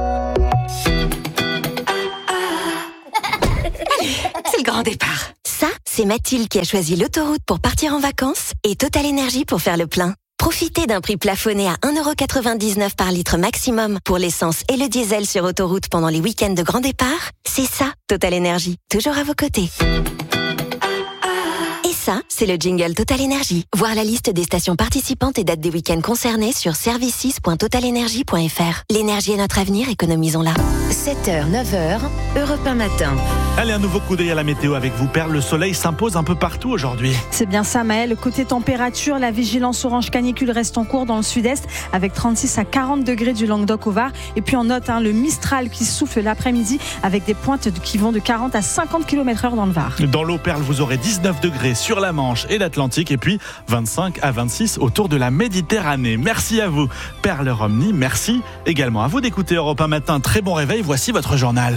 C'est le grand départ. Ça, c'est Mathilde qui a choisi l'autoroute pour partir en vacances et Total Énergie pour faire le plein. Profitez d'un prix plafonné à 1,99€ par litre maximum pour l'essence et le diesel sur autoroute pendant les week-ends de grand départ. C'est ça, Total Énergie, toujours à vos côtés. Et ça, c'est le jingle Total Énergie. Voir la liste des stations participantes et dates des week-ends concernés sur services6.totalenergie.fr. L'énergie est notre avenir, économisons-la. 7h, 9h, Europe 1 matin. Allez, un nouveau coup d'œil à la météo avec vous, Perle. Le soleil s'impose un peu partout aujourd'hui. C'est bien ça, Maëlle. Côté température, la vigilance orange canicule reste en cours dans le sud-est avec 36 à 40 degrés du Languedoc au Var. Et puis on note le Mistral qui souffle l'après-midi avec des pointes qui vont de 40 à 50 km/h dans le Var. Dans l'eau, Perle, vous aurez 19 degrés sur la Manche et l'Atlantique et puis 25 à 26 autour de la Méditerranée. Merci à vous, Perle Romney. Merci également à vous d'écouter Europe 1 Matin. Très bon réveil, voici votre journal.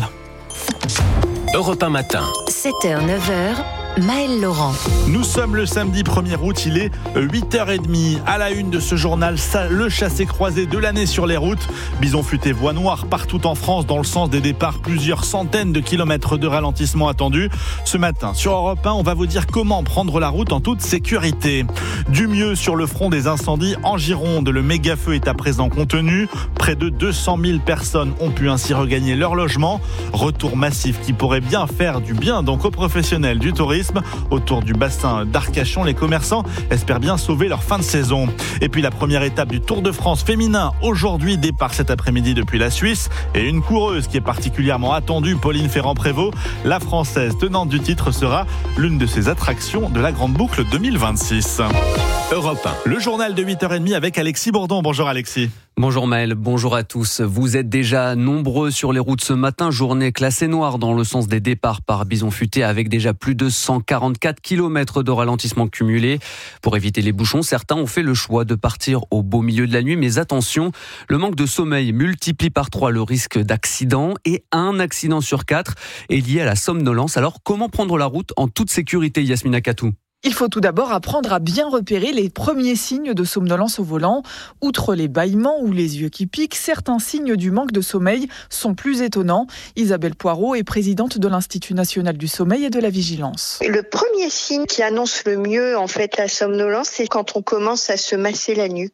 Europe 1 Matin. 7h, 9h, Maëlle Laurent. Nous sommes le samedi 1er août, il est 8h30. À la une de ce journal, le chassé-croisé de l'année sur les routes. Bison futé, voie noire partout en France dans le sens des départs. Plusieurs centaines de kilomètres de ralentissement attendus. Ce matin, sur Europe 1, on va vous dire comment prendre la route en toute sécurité. Du mieux sur le front des incendies en Gironde. Le méga-feu est à présent contenu. Près de 200 000 personnes ont pu ainsi regagner leur logement. Retour massif qui pourrait bien faire du bien donc aux professionnels du tourisme. Autour du bassin d'Arcachon, les commerçants espèrent bien sauver leur fin de saison. Et puis la première étape du Tour de France féminin aujourd'hui, départ cet après-midi depuis la Suisse. Et une coureuse qui est particulièrement attendue, Pauline Ferrand-Prévot. La Française tenante du titre sera l'une de ses attractions de la Grande Boucle 2026. Europe 1. Le journal de 8h30 avec Alexis Bourdon. Bonjour Alexis. Bonjour Maëlle, bonjour à tous. Vous êtes déjà nombreux sur les routes ce matin. Journée classée noire dans le sens des départs par Bison futé avec déjà plus de 144 km de ralentissement cumulé. Pour éviter les bouchons, certains ont fait le choix de partir au beau milieu de la nuit. Mais attention, le manque de sommeil multiplie par 3 le risque d'accident et 1 accident sur 4 est lié à la somnolence. Alors comment prendre la route en toute sécurité, Yasmina Katou? Il faut tout d'abord apprendre à bien repérer les premiers signes de somnolence au volant. Outre les bâillements ou les yeux qui piquent, certains signes du manque de sommeil sont plus étonnants. Isabelle Poirot est présidente de l'Institut national du sommeil et de la vigilance. Le premier signe qui annonce le mieux la somnolence, c'est quand on commence à se masser la nuque.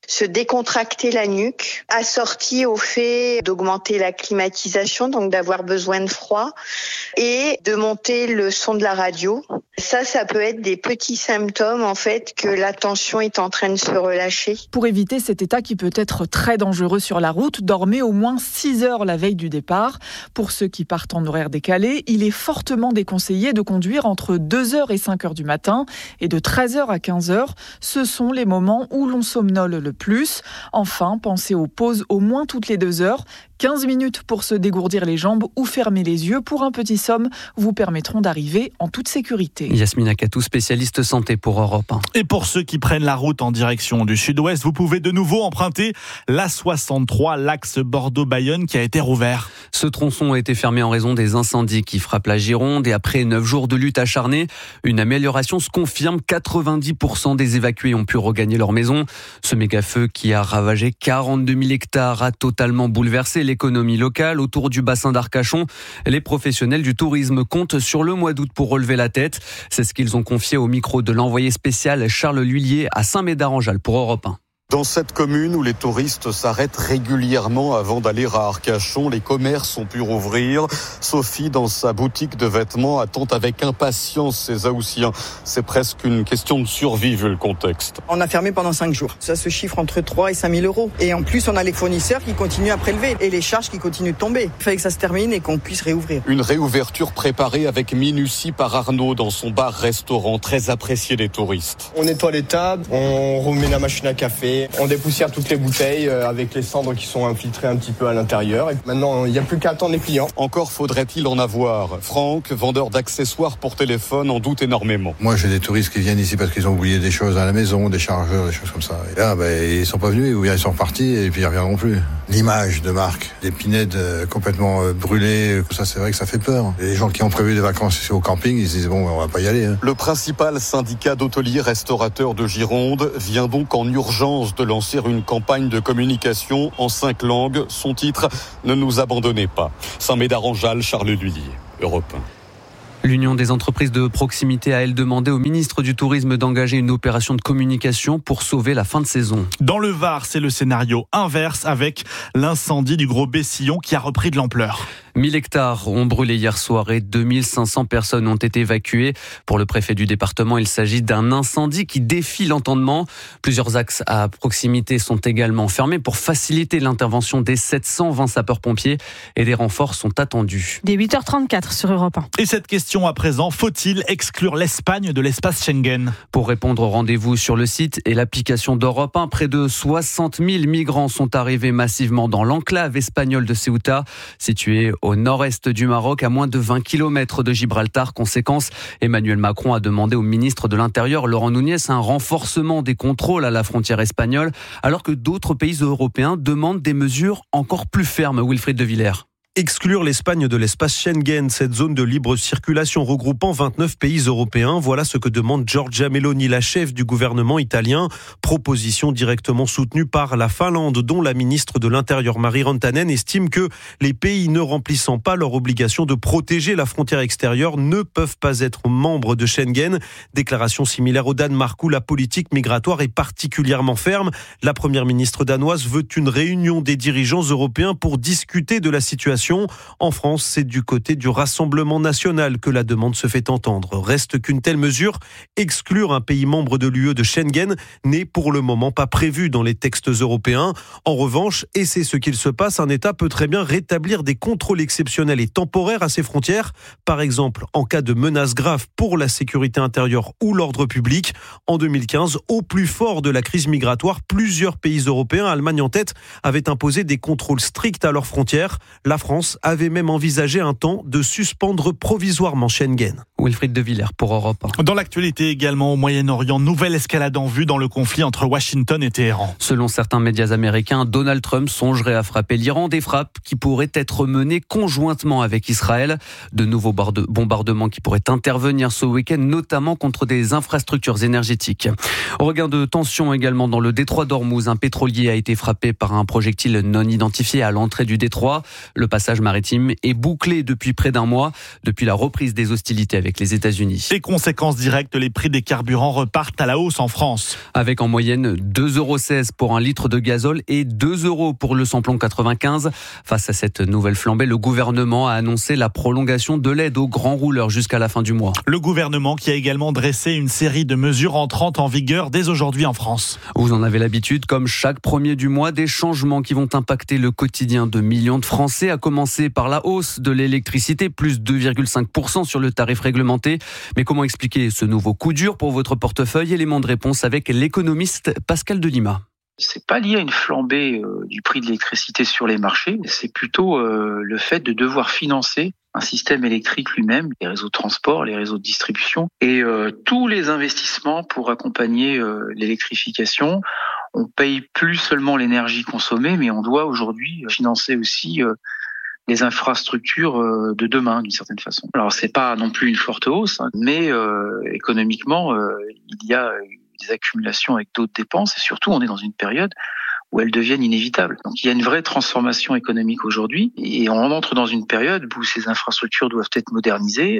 se décontracter la nuque, assorti au fait d'augmenter la climatisation, donc d'avoir besoin de froid, et de monter le son de la radio. Ça peut être des petits symptômes en fait que la tension est en train de se relâcher. Pour éviter cet état qui peut être très dangereux sur la route, dormez au moins 6 heures la veille du départ. Pour ceux qui partent en horaire décalé, il est fortement déconseillé de conduire entre 2h et 5h du matin et de 13h à 15h. Ce sont les moments où l'on somnole le plus. Enfin, pensez aux pauses au moins toutes les 2 heures. 15 minutes pour se dégourdir les jambes ou fermer les yeux pour un petit somme vous permettront d'arriver en toute sécurité. Yasmina Katou, spécialiste santé pour Europe 1. Et pour ceux qui prennent la route en direction du sud-ouest, vous pouvez de nouveau emprunter l'A63, l'axe Bordeaux-Bayonne qui a été rouvert. Ce tronçon a été fermé en raison des incendies qui frappent la Gironde et après 9 jours de lutte acharnée, une amélioration se confirme. 90% des évacués ont pu regagner leur maison. Ce méga-feu qui a ravagé 42 000 hectares a totalement bouleversé l'économie locale autour du bassin d'Arcachon. Les professionnels du tourisme comptent sur le mois d'août pour relever la tête. C'est ce qu'ils ont confié au micro de l'envoyé spécial Charles Lhuillier à Saint-Médard-en-Jalles pour Europe 1. Dans cette commune où les touristes s'arrêtent régulièrement avant d'aller à Arcachon, les commerces ont pu rouvrir. Sophie, dans sa boutique de vêtements, attend avec impatience ces Haussiens. C'est presque une question de survie vu le contexte. On a fermé pendant 5 jours. Ça se chiffre entre 3 et 5 000 euros. Et en plus, on a les fournisseurs qui continuent à prélever et les charges qui continuent de tomber. Il fallait que ça se termine et qu'on puisse réouvrir. Une réouverture préparée avec minutie par Arnaud dans son bar-restaurant, très apprécié des touristes. On nettoie les tables, on remet la machine à café. On dépoussière toutes les bouteilles avec les cendres qui sont infiltrées un petit peu à l'intérieur. Et maintenant, il n'y a plus qu'à attendre les clients. Encore faudrait-il en avoir. Franck, vendeur d'accessoires pour téléphone, en doute énormément. Moi, j'ai des touristes qui viennent ici parce qu'ils ont oublié des choses à la maison, des chargeurs, des choses comme ça. Et là, ils sont pas venus ou bien ils sont repartis et puis ils reviendront plus. L'image de marque, des pinèdes complètement brûlées, ça c'est vrai que ça fait peur. Les gens qui ont prévu des vacances ici au camping, ils se disent bon, on va pas y aller. Le principal syndicat d'hôteliers restaurateurs de Gironde vient donc en urgence de lancer une campagne de communication en 5 langues. Son titre, ne nous abandonnez pas. Saint-Médard-en-Jalles, Charles Lhuillier, Europe 1. L'Union des entreprises de proximité a, elle, demandé au ministre du Tourisme d'engager une opération de communication pour sauver la fin de saison. Dans le Var, c'est le scénario inverse avec l'incendie du Gros Bessillon qui a repris de l'ampleur. 1000 hectares ont brûlé hier soir et 2500 personnes ont été évacuées. Pour le préfet du département, il s'agit d'un incendie qui défie l'entendement. Plusieurs axes à proximité sont également fermés pour faciliter l'intervention des 720 sapeurs-pompiers et des renforts sont attendus. Dès 8h34 sur Europe 1. Et cette question à présent, faut-il exclure l'Espagne de l'espace Schengen ? Pour répondre, rendez-vous sur le site et l'application d'Europe 1. Près de 60 000 migrants sont arrivés massivement dans l'enclave espagnole de Ceuta, située au nord-est du Maroc, à moins de 20 km de Gibraltar. Conséquence, Emmanuel Macron a demandé au ministre de l'Intérieur, Laurent Nunez, un renforcement des contrôles à la frontière espagnole, alors que d'autres pays européens demandent des mesures encore plus fermes. Wilfried de Villers. Exclure l'Espagne de l'espace Schengen, cette zone de libre circulation regroupant 29 pays européens. Voilà ce que demande Giorgia Meloni, la chef du gouvernement italien. Proposition directement soutenue par la Finlande, dont la ministre de l'Intérieur Mari Rantanen estime que les pays ne remplissant pas leur obligation de protéger la frontière extérieure ne peuvent pas être membres de Schengen. Déclaration similaire au Danemark où la politique migratoire est particulièrement ferme. La première ministre danoise veut une réunion des dirigeants européens pour discuter de la situation. En France, c'est du côté du Rassemblement national que la demande se fait entendre. Reste qu'une telle mesure, exclure un pays membre de l'UE de Schengen, n'est pour le moment pas prévue dans les textes européens. En revanche, et c'est ce qu'il se passe, un État peut très bien rétablir des contrôles exceptionnels et temporaires à ses frontières, par exemple en cas de menace grave pour la sécurité intérieure ou l'ordre public. En 2015, au plus fort de la crise migratoire, plusieurs pays européens, Allemagne en tête, avaient imposé des contrôles stricts à leurs frontières. La France avait même envisagé un temps de suspendre provisoirement Schengen. Wilfried de Villers pour Europe 1. Dans l'actualité également au Moyen-Orient, nouvelle escalade en vue dans le conflit entre Washington et Téhéran. Selon certains médias américains, Donald Trump songerait à frapper l'Iran, des frappes qui pourraient être menées conjointement avec Israël. De nouveaux bombardements qui pourraient intervenir ce week-end, notamment contre des infrastructures énergétiques. Au regard de tensions également dans le détroit d'Ormuz, un pétrolier a été frappé par un projectile non identifié à l'entrée du détroit. Le passage passage maritime est bouclé depuis près d'un mois, depuis la reprise des hostilités avec les États-Unis. Les conséquences directes, les prix des carburants repartent à la hausse en France. Avec en moyenne 2,16 € pour un litre de gazole et 2 € pour le samplon 95. Face à cette nouvelle flambée, le gouvernement a annoncé la prolongation de l'aide aux grands rouleurs jusqu'à la fin du mois. Le gouvernement qui a également dressé une série de mesures entrant en vigueur dès aujourd'hui en France. Vous en avez l'habitude, comme chaque premier du mois, des changements qui vont impacter le quotidien de millions de Français, à commencer par la hausse de l'électricité, plus 2,5% sur le tarif réglementé. Mais comment expliquer ce nouveau coup dur pour votre portefeuille? Élément de réponse avec l'économiste Pascal Delima. C'est pas lié à une flambée du prix de l'électricité sur les marchés, c'est plutôt le fait de devoir financer un système électrique lui-même, les réseaux de transport, les réseaux de distribution et tous les investissements pour accompagner l'électrification. On paye plus seulement l'énergie consommée, mais on doit aujourd'hui financer aussi les infrastructures de demain, d'une certaine façon. Alors c'est pas non plus une forte hausse, mais économiquement, il y a des accumulations avec d'autres dépenses et surtout on est dans une période où elles deviennent inévitables. Donc il y a une vraie transformation économique aujourd'hui et on entre dans une période où ces infrastructures doivent être modernisées,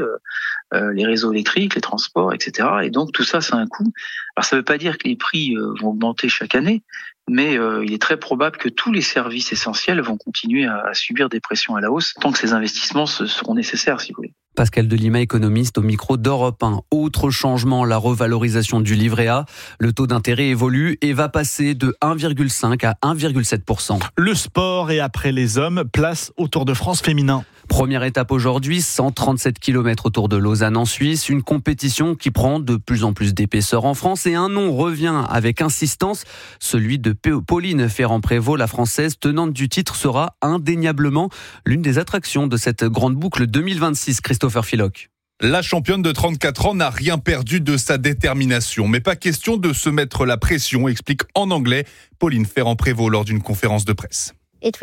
les réseaux électriques, les transports, etc. Et donc tout ça, c'est un coût. Alors ça ne veut pas dire que les prix vont augmenter chaque année, mais il est très probable que tous les services essentiels vont continuer à subir des pressions à la hausse tant que ces investissements seront nécessaires, si vous voulez. Pascal Delima, économiste au micro d'Europe 1. Autre changement, la revalorisation du livret A. Le taux d'intérêt évolue et va passer de 1,5 à 1,7%. Le sport et après les hommes, place au Tour de France féminin. Première étape aujourd'hui, 137 km autour de Lausanne en Suisse. Une compétition qui prend de plus en plus d'épaisseur en France et un nom revient avec insistance. Celui de Pauline Ferrand-Prévot, la Française tenante du titre, sera indéniablement l'une des attractions de cette grande boucle 2026. Christopher Philoc. La championne de 34 ans n'a rien perdu de sa détermination. Mais pas question de se mettre la pression, explique en anglais Pauline Ferrand-Prévot lors d'une conférence de presse.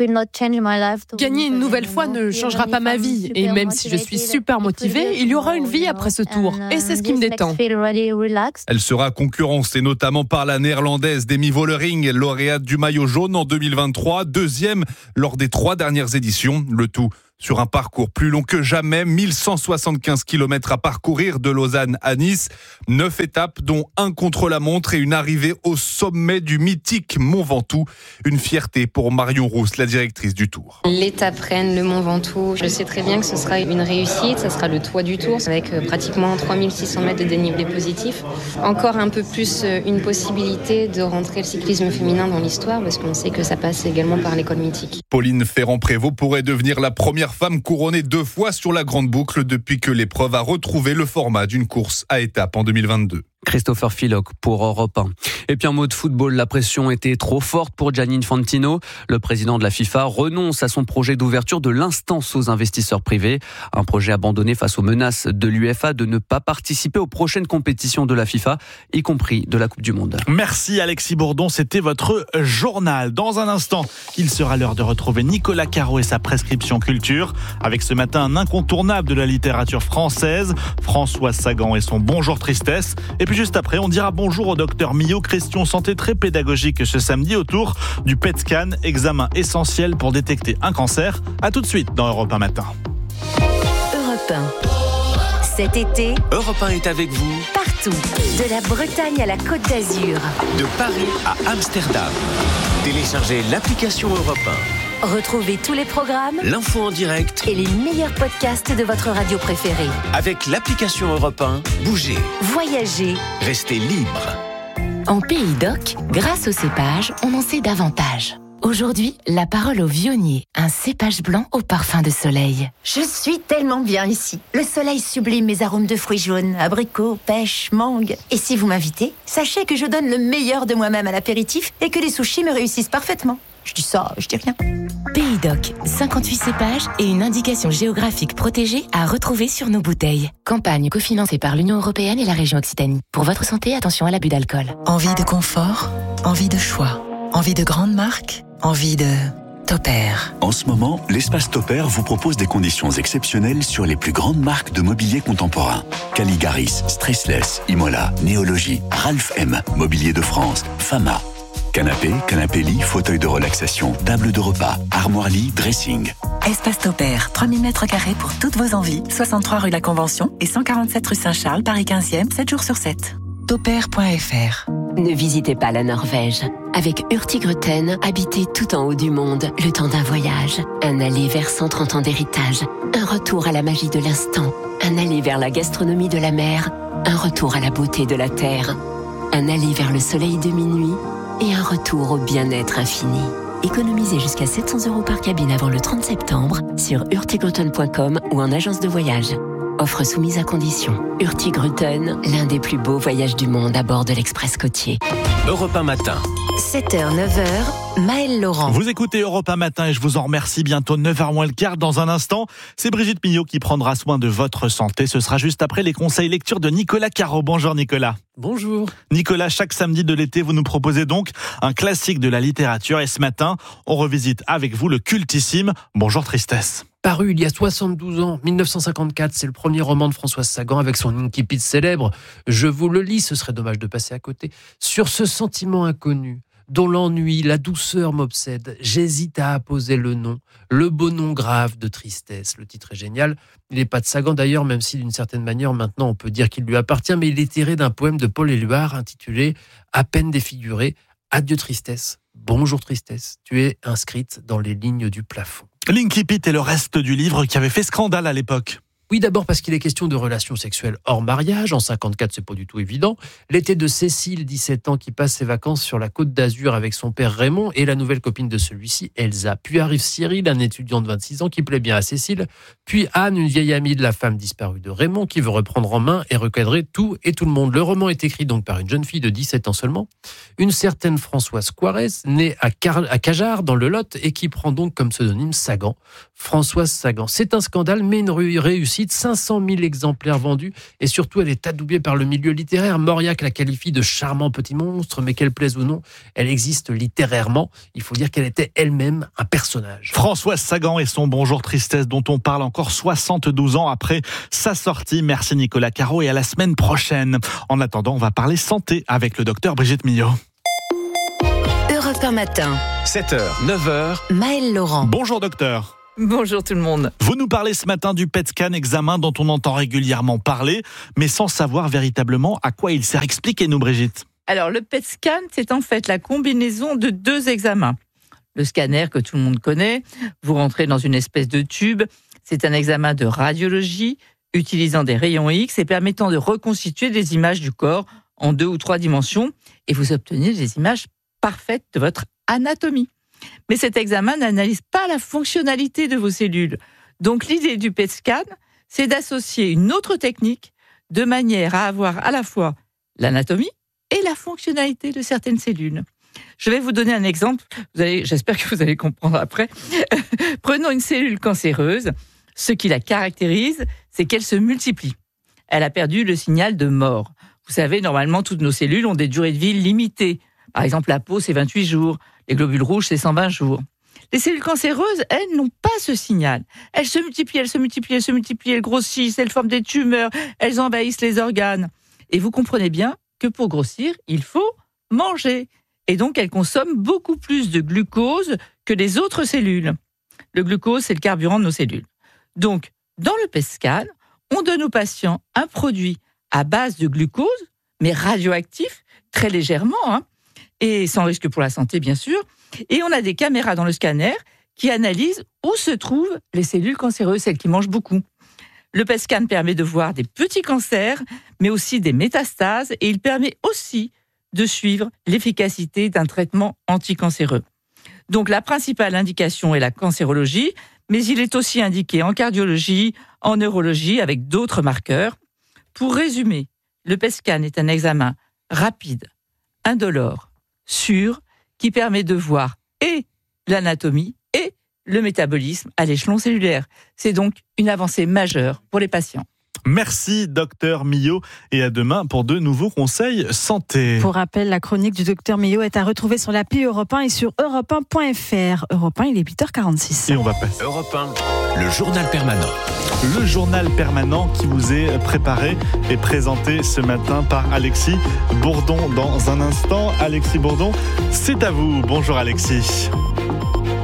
Gagner une nouvelle fois ne changera pas ma vie. Et même si je suis super motivée, il y aura une vie après ce tour. Et c'est ce qui me détend. Elle sera concurrencée notamment par la néerlandaise Demi Vollering, lauréate du maillot jaune en 2023, deuxième lors des 3 dernières éditions. Le tout sur un parcours plus long que jamais, 1175 km à parcourir de Lausanne à Nice. 9 étapes, dont un contre-la-montre et une arrivée au sommet du mythique Mont Ventoux. Une fierté pour Marion Rousse, la directrice du Tour. L'étape reine, le Mont Ventoux, je sais très bien que ce sera une réussite. Ça sera le toit du Tour avec pratiquement 3600 mètres de dénivelé positif. Encore un peu plus une possibilité de rentrer le cyclisme féminin dans l'histoire parce qu'on sait que ça passe également par l'école mythique. Pauline Ferrand-Prévot pourrait devenir la première femme couronnée 2 fois sur la grande boucle depuis que l'épreuve a retrouvé le format d'une course à étapes en 2022. Christopher Philoc pour Europe 1. Et puis en mode football, la pression était trop forte pour Gianni Infantino. Le président de la FIFA renonce à son projet d'ouverture de l'instance aux investisseurs privés. Un projet abandonné face aux menaces de l'UEFA de ne pas participer aux prochaines compétitions de la FIFA, y compris de la Coupe du Monde. Merci Alexis Bourdon, c'était votre journal. Dans un instant, il sera l'heure de retrouver Nicolas Caro et sa prescription culture. Avec ce matin un incontournable de la littérature française, François Sagan et son Bonjour Tristesse. Et puis juste après, on dira bonjour au docteur Millot. Question santé très pédagogique ce samedi autour du PET scan, examen essentiel pour détecter un cancer. À tout de suite dans Europe 1 Matin. Europe 1. Cet été, Europe 1 est avec vous partout. De la Bretagne à la Côte d'Azur. de Paris à Amsterdam. Téléchargez l'application Europe 1. Retrouvez tous les programmes, L'info en direct et les meilleurs podcasts de votre radio préférée. avec l'application Europe 1. Bougez, Voyagez. restez libre. En Pays d'Oc, grâce au cépage, on en sait davantage. Aujourd'hui, la parole au Vionnier, un cépage blanc au parfum de soleil. Je suis tellement bien ici. Le soleil sublime mes arômes de fruits jaunes, abricots, pêche, mangue. Et si vous m'invitez, sachez que je donne le meilleur de moi-même à l'apéritif et que les sushis me réussissent parfaitement. Je dis ça, je dis rien. Pays d'Oc, 58 cépages et une indication géographique protégée à retrouver sur nos bouteilles. Campagne cofinancée par l'Union européenne et la région Occitanie. Pour votre santé, attention à l'abus d'alcool. Envie de confort, envie de choix, envie de grandes marques, envie de Topair. En ce moment, l'espace Topair vous propose des conditions exceptionnelles sur les plus grandes marques de mobilier contemporain. Caligaris, Stressless, Imola, Néologie, Ralph M, Mobilier de France, Fama. Canapé, canapé lit, fauteuil de relaxation, table de repas, armoire lit, dressing. Espace Topair, 3000 m² pour toutes vos envies. 63 rue La Convention et 147 rue Saint-Charles, Paris 15e, 7 jours sur 7. Topair.fr. Ne visitez pas la Norvège. Avec Hurtigruten, habitez tout en haut du monde, le temps d'un voyage. Un aller vers 130 ans d'héritage. Un retour à la magie de l'instant. Un aller vers la gastronomie de la mer. Un retour à la beauté de la terre. Un aller vers le soleil de minuit. Et un retour au bien-être infini. Économisez jusqu'à 700 € par cabine avant le 30 septembre sur hurtigruten.com ou en agence de voyage. Offre soumise à condition. Hurtigruten, l'un des plus beaux voyages du monde à bord de l'Express côtier. Europe 1 matin. 7h, 9h, Maëlle Laurent. Vous écoutez Europe 1 matin et je vous en remercie. Bientôt 9h moins le quart. Dans un instant, c'est Brigitte Millot qui prendra soin de votre santé. Ce sera juste après les conseils lecture de Nicolas Caro. Bonjour Nicolas. Bonjour. Nicolas, chaque samedi de l'été, vous nous proposez donc un classique de la littérature. Et ce matin, on revisite avec vous le cultissime Bonjour Tristesse. Paru il y a 72 ans, 1954, c'est le premier roman de Françoise Sagan avec son incipit célèbre. Je vous le lis, ce serait dommage de passer à côté. Sur ce sentiment inconnu, dont l'ennui, la douceur m'obsèdent, j'hésite à apposer le nom, le beau nom grave de Tristesse. Le titre est génial. Il n'est pas de Sagan d'ailleurs, même si d'une certaine manière maintenant on peut dire qu'il lui appartient, mais il est tiré d'un poème de Paul Éluard intitulé « À peine défiguré, adieu Tristesse, bonjour Tristesse, tu es inscrite dans les lignes du plafond ». L'incipit est le reste du livre qui avait fait scandale à l'époque. Oui, d'abord parce qu'il est question de relations sexuelles hors mariage. En 54, c'est pas du tout évident. L'été de Cécile, 17 ans, qui passe ses vacances sur la Côte d'Azur avec son père Raymond et la nouvelle copine de celui-ci, Elsa. Puis arrive Cyril, un étudiant de 26 ans qui plaît bien à Cécile. Puis Anne, une vieille amie de la femme disparue de Raymond, qui veut reprendre en main et recadrer tout et tout le monde. Le roman est écrit donc par une jeune fille de 17 ans seulement, une certaine Françoise Coirès, née à Cajar, dans le Lot, et qui prend donc comme pseudonyme Sagan. Françoise Sagan. C'est un scandale, mais une réussite. 500 000 exemplaires vendus et surtout elle est adoubée par le milieu littéraire. Mauriac la qualifie de charmant petit monstre, mais qu'elle plaise ou non, elle existe littérairement. Il faut dire qu'elle était elle-même un personnage. Françoise Sagan et son Bonjour Tristesse dont on parle encore 72 ans après sa sortie. Merci Nicolas Caro et à la semaine prochaine. En attendant, on va parler santé avec le docteur Brigitte Millot. Europe 1 matin. 7h, 9h. Maëlle Laurent. Bonjour docteur. Bonjour tout le monde. Vous nous parlez ce matin du PET scan, examen dont on entend régulièrement parler, mais sans savoir véritablement à quoi il sert. Expliquez-nous Brigitte. Alors le PET scan, c'est en fait la combinaison de deux examens. Le scanner que tout le monde connaît, vous rentrez dans une espèce de tube, c'est un examen de radiologie utilisant des rayons X et permettant de reconstituer des images du corps en 2 ou 3 dimensions et vous obtenez des images parfaites de votre anatomie. Mais cet examen n'analyse pas la fonctionnalité de vos cellules. Donc l'idée du PET scan, c'est d'associer une autre technique de manière à avoir à la fois l'anatomie et la fonctionnalité de certaines cellules. Je vais vous donner un exemple, j'espère que vous allez comprendre après. Prenons une cellule cancéreuse. Ce qui la caractérise, c'est qu'elle se multiplie. Elle a perdu le signal de mort. Vous savez, normalement, toutes nos cellules ont des durées de vie limitées. Par exemple, la peau, c'est 28 jours. Les globules rouges, c'est 120 jours. Les cellules cancéreuses, elles, n'ont pas ce signal. Elles se multiplient, elles grossissent, elles forment des tumeurs, elles envahissent les organes. Et vous comprenez bien que pour grossir, il faut manger. Et donc, elles consomment beaucoup plus de glucose que les autres cellules. Le glucose, c'est le carburant de nos cellules. Donc, dans le PET scan, on donne aux patients un produit à base de glucose, mais radioactif, très légèrement, et sans risque pour la santé, bien sûr. Et on a des caméras dans le scanner qui analysent où se trouvent les cellules cancéreuses, celles qui mangent beaucoup. Le PET scan permet de voir des petits cancers, mais aussi des métastases, et il permet aussi de suivre l'efficacité d'un traitement anticancéreux. Donc la principale indication est la cancérologie, mais il est aussi indiqué en cardiologie, en neurologie, avec d'autres marqueurs. Pour résumer, le PET scan est un examen rapide, indolore, sûr, qui permet de voir et l'anatomie et le métabolisme à l'échelon cellulaire. C'est donc une avancée majeure pour les patients. Merci docteur Millot et à demain pour de nouveaux conseils santé. Pour rappel, la chronique du docteur Millot est à retrouver sur l'appli Europe 1 et sur europe1.fr. Europe 1, il est 8h46. Et on va passer. Europe 1, le journal permanent. Le journal permanent qui vous est préparé et présenté ce matin par Alexis Bourdon dans un instant. Alexis Bourdon, c'est à vous. Bonjour Alexis.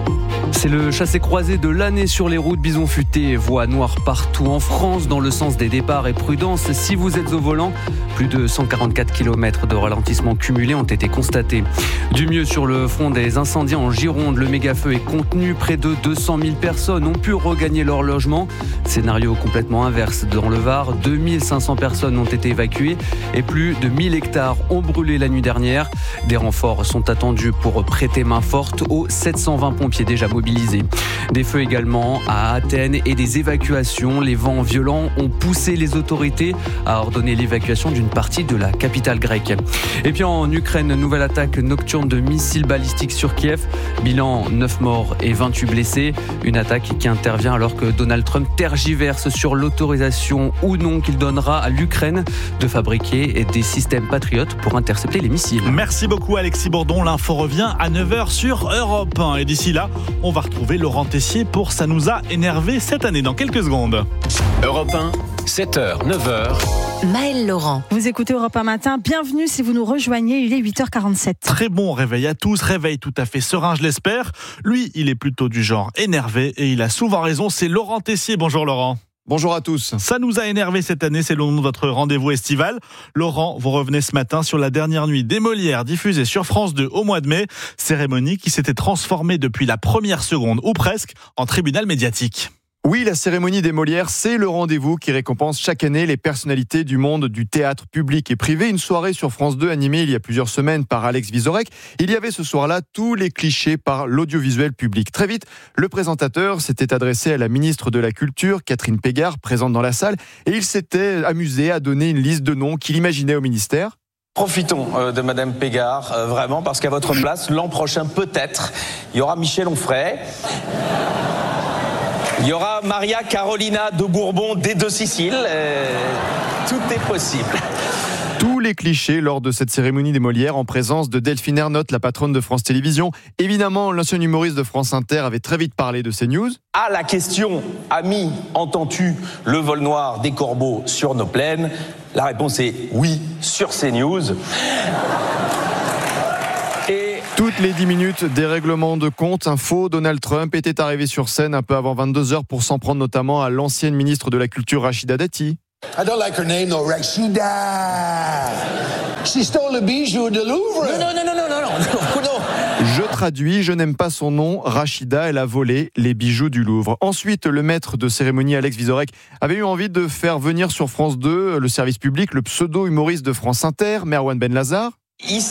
C'est le chassé-croisé de l'année sur les routes. Bison futé, voie noire partout en France dans le sens des départs et prudence. Si vous êtes au volant, plus de 144 km de ralentissement cumulé ont été constatés. Du mieux sur le front des incendies en Gironde, le méga-feu est contenu. Près de 200 000 personnes ont pu regagner leur logement. Scénario complètement inverse dans le Var. 2500 personnes ont été évacuées et plus de 1000 hectares ont brûlé la nuit dernière. Des renforts sont attendus pour prêter main forte aux 720 pompiers déjà mobilisés. Des feux également à Athènes et des évacuations. Les vents violents ont poussé les autorités à ordonner l'évacuation d'une partie de la capitale grecque. Et puis en Ukraine, nouvelle attaque nocturne de missiles balistiques sur Kiev. Bilan 9 morts et 28 blessés. Une attaque qui intervient alors que Donald Trump tergiverse sur l'autorisation ou non qu'il donnera à l'Ukraine de fabriquer des systèmes patriotes pour intercepter les missiles. Merci beaucoup Alexis Bourdon. L'info revient à 9h sur Europe 1. Et d'ici là, on va retrouver Laurent Tessier pour Ça nous a énervé cette année dans quelques secondes. Europe 1, 7h, 9h. Maëlle Laurent. Vous écoutez Europe 1 Matin. Bienvenue si vous nous rejoignez. Il est 8h47. Très bon réveil à tous. Réveil tout à fait serein, je l'espère. Lui, il est plutôt du genre énervé et il a souvent raison. C'est Laurent Tessier. Bonjour Laurent. Bonjour à tous. Ça nous a énervé cette année, c'est le nom de votre rendez-vous estival. Laurent, vous revenez ce matin sur la dernière nuit des Molières diffusée sur France 2 au mois de mai. Cérémonie qui s'était transformée depuis la première seconde, ou presque, en tribunal médiatique. Oui, la cérémonie des Molières, c'est le rendez-vous qui récompense chaque année les personnalités du monde du théâtre public et privé. Une soirée sur France 2 animée il y a plusieurs semaines par Alex Vizorek. Il y avait ce soir-là tous les clichés par l'audiovisuel public. Très vite, le présentateur s'était adressé à la ministre de la Culture, Catherine Pégard, présente dans la salle, et il s'était amusé à donner une liste de noms qu'il imaginait au ministère. Profitons de Madame Pégard, vraiment, parce qu'à votre place, l'an prochain, peut-être, il y aura Michel Onfray. Il y aura Maria Carolina de Bourbon des Deux Siciles. Tout est possible. Tous les clichés lors de cette cérémonie des Molières en présence de Delphine Ernotte, la patronne de France Télévisions. Évidemment, l'ancien humoriste de France Inter avait très vite parlé de CNews. À la question « Ami, entends-tu le vol noir des corbeaux sur nos plaines ?» La réponse est « Oui, sur CNews ». Toutes les 10 minutes, des règlements de compte. Info, Donald Trump était arrivé sur scène un peu avant 22h pour s'en prendre notamment à l'ancienne ministre de la Culture, Rachida Dati. I don't like her name, though, Rachida. She stole the bijou de Louvre. Non. Je traduis, je n'aime pas son nom. Rachida, elle a volé les bijoux du Louvre. Ensuite, le maître de cérémonie, Alex Vizorek, avait eu envie de faire venir sur France 2 le service public, le pseudo-humoriste de France Inter, Merwan Benlazar.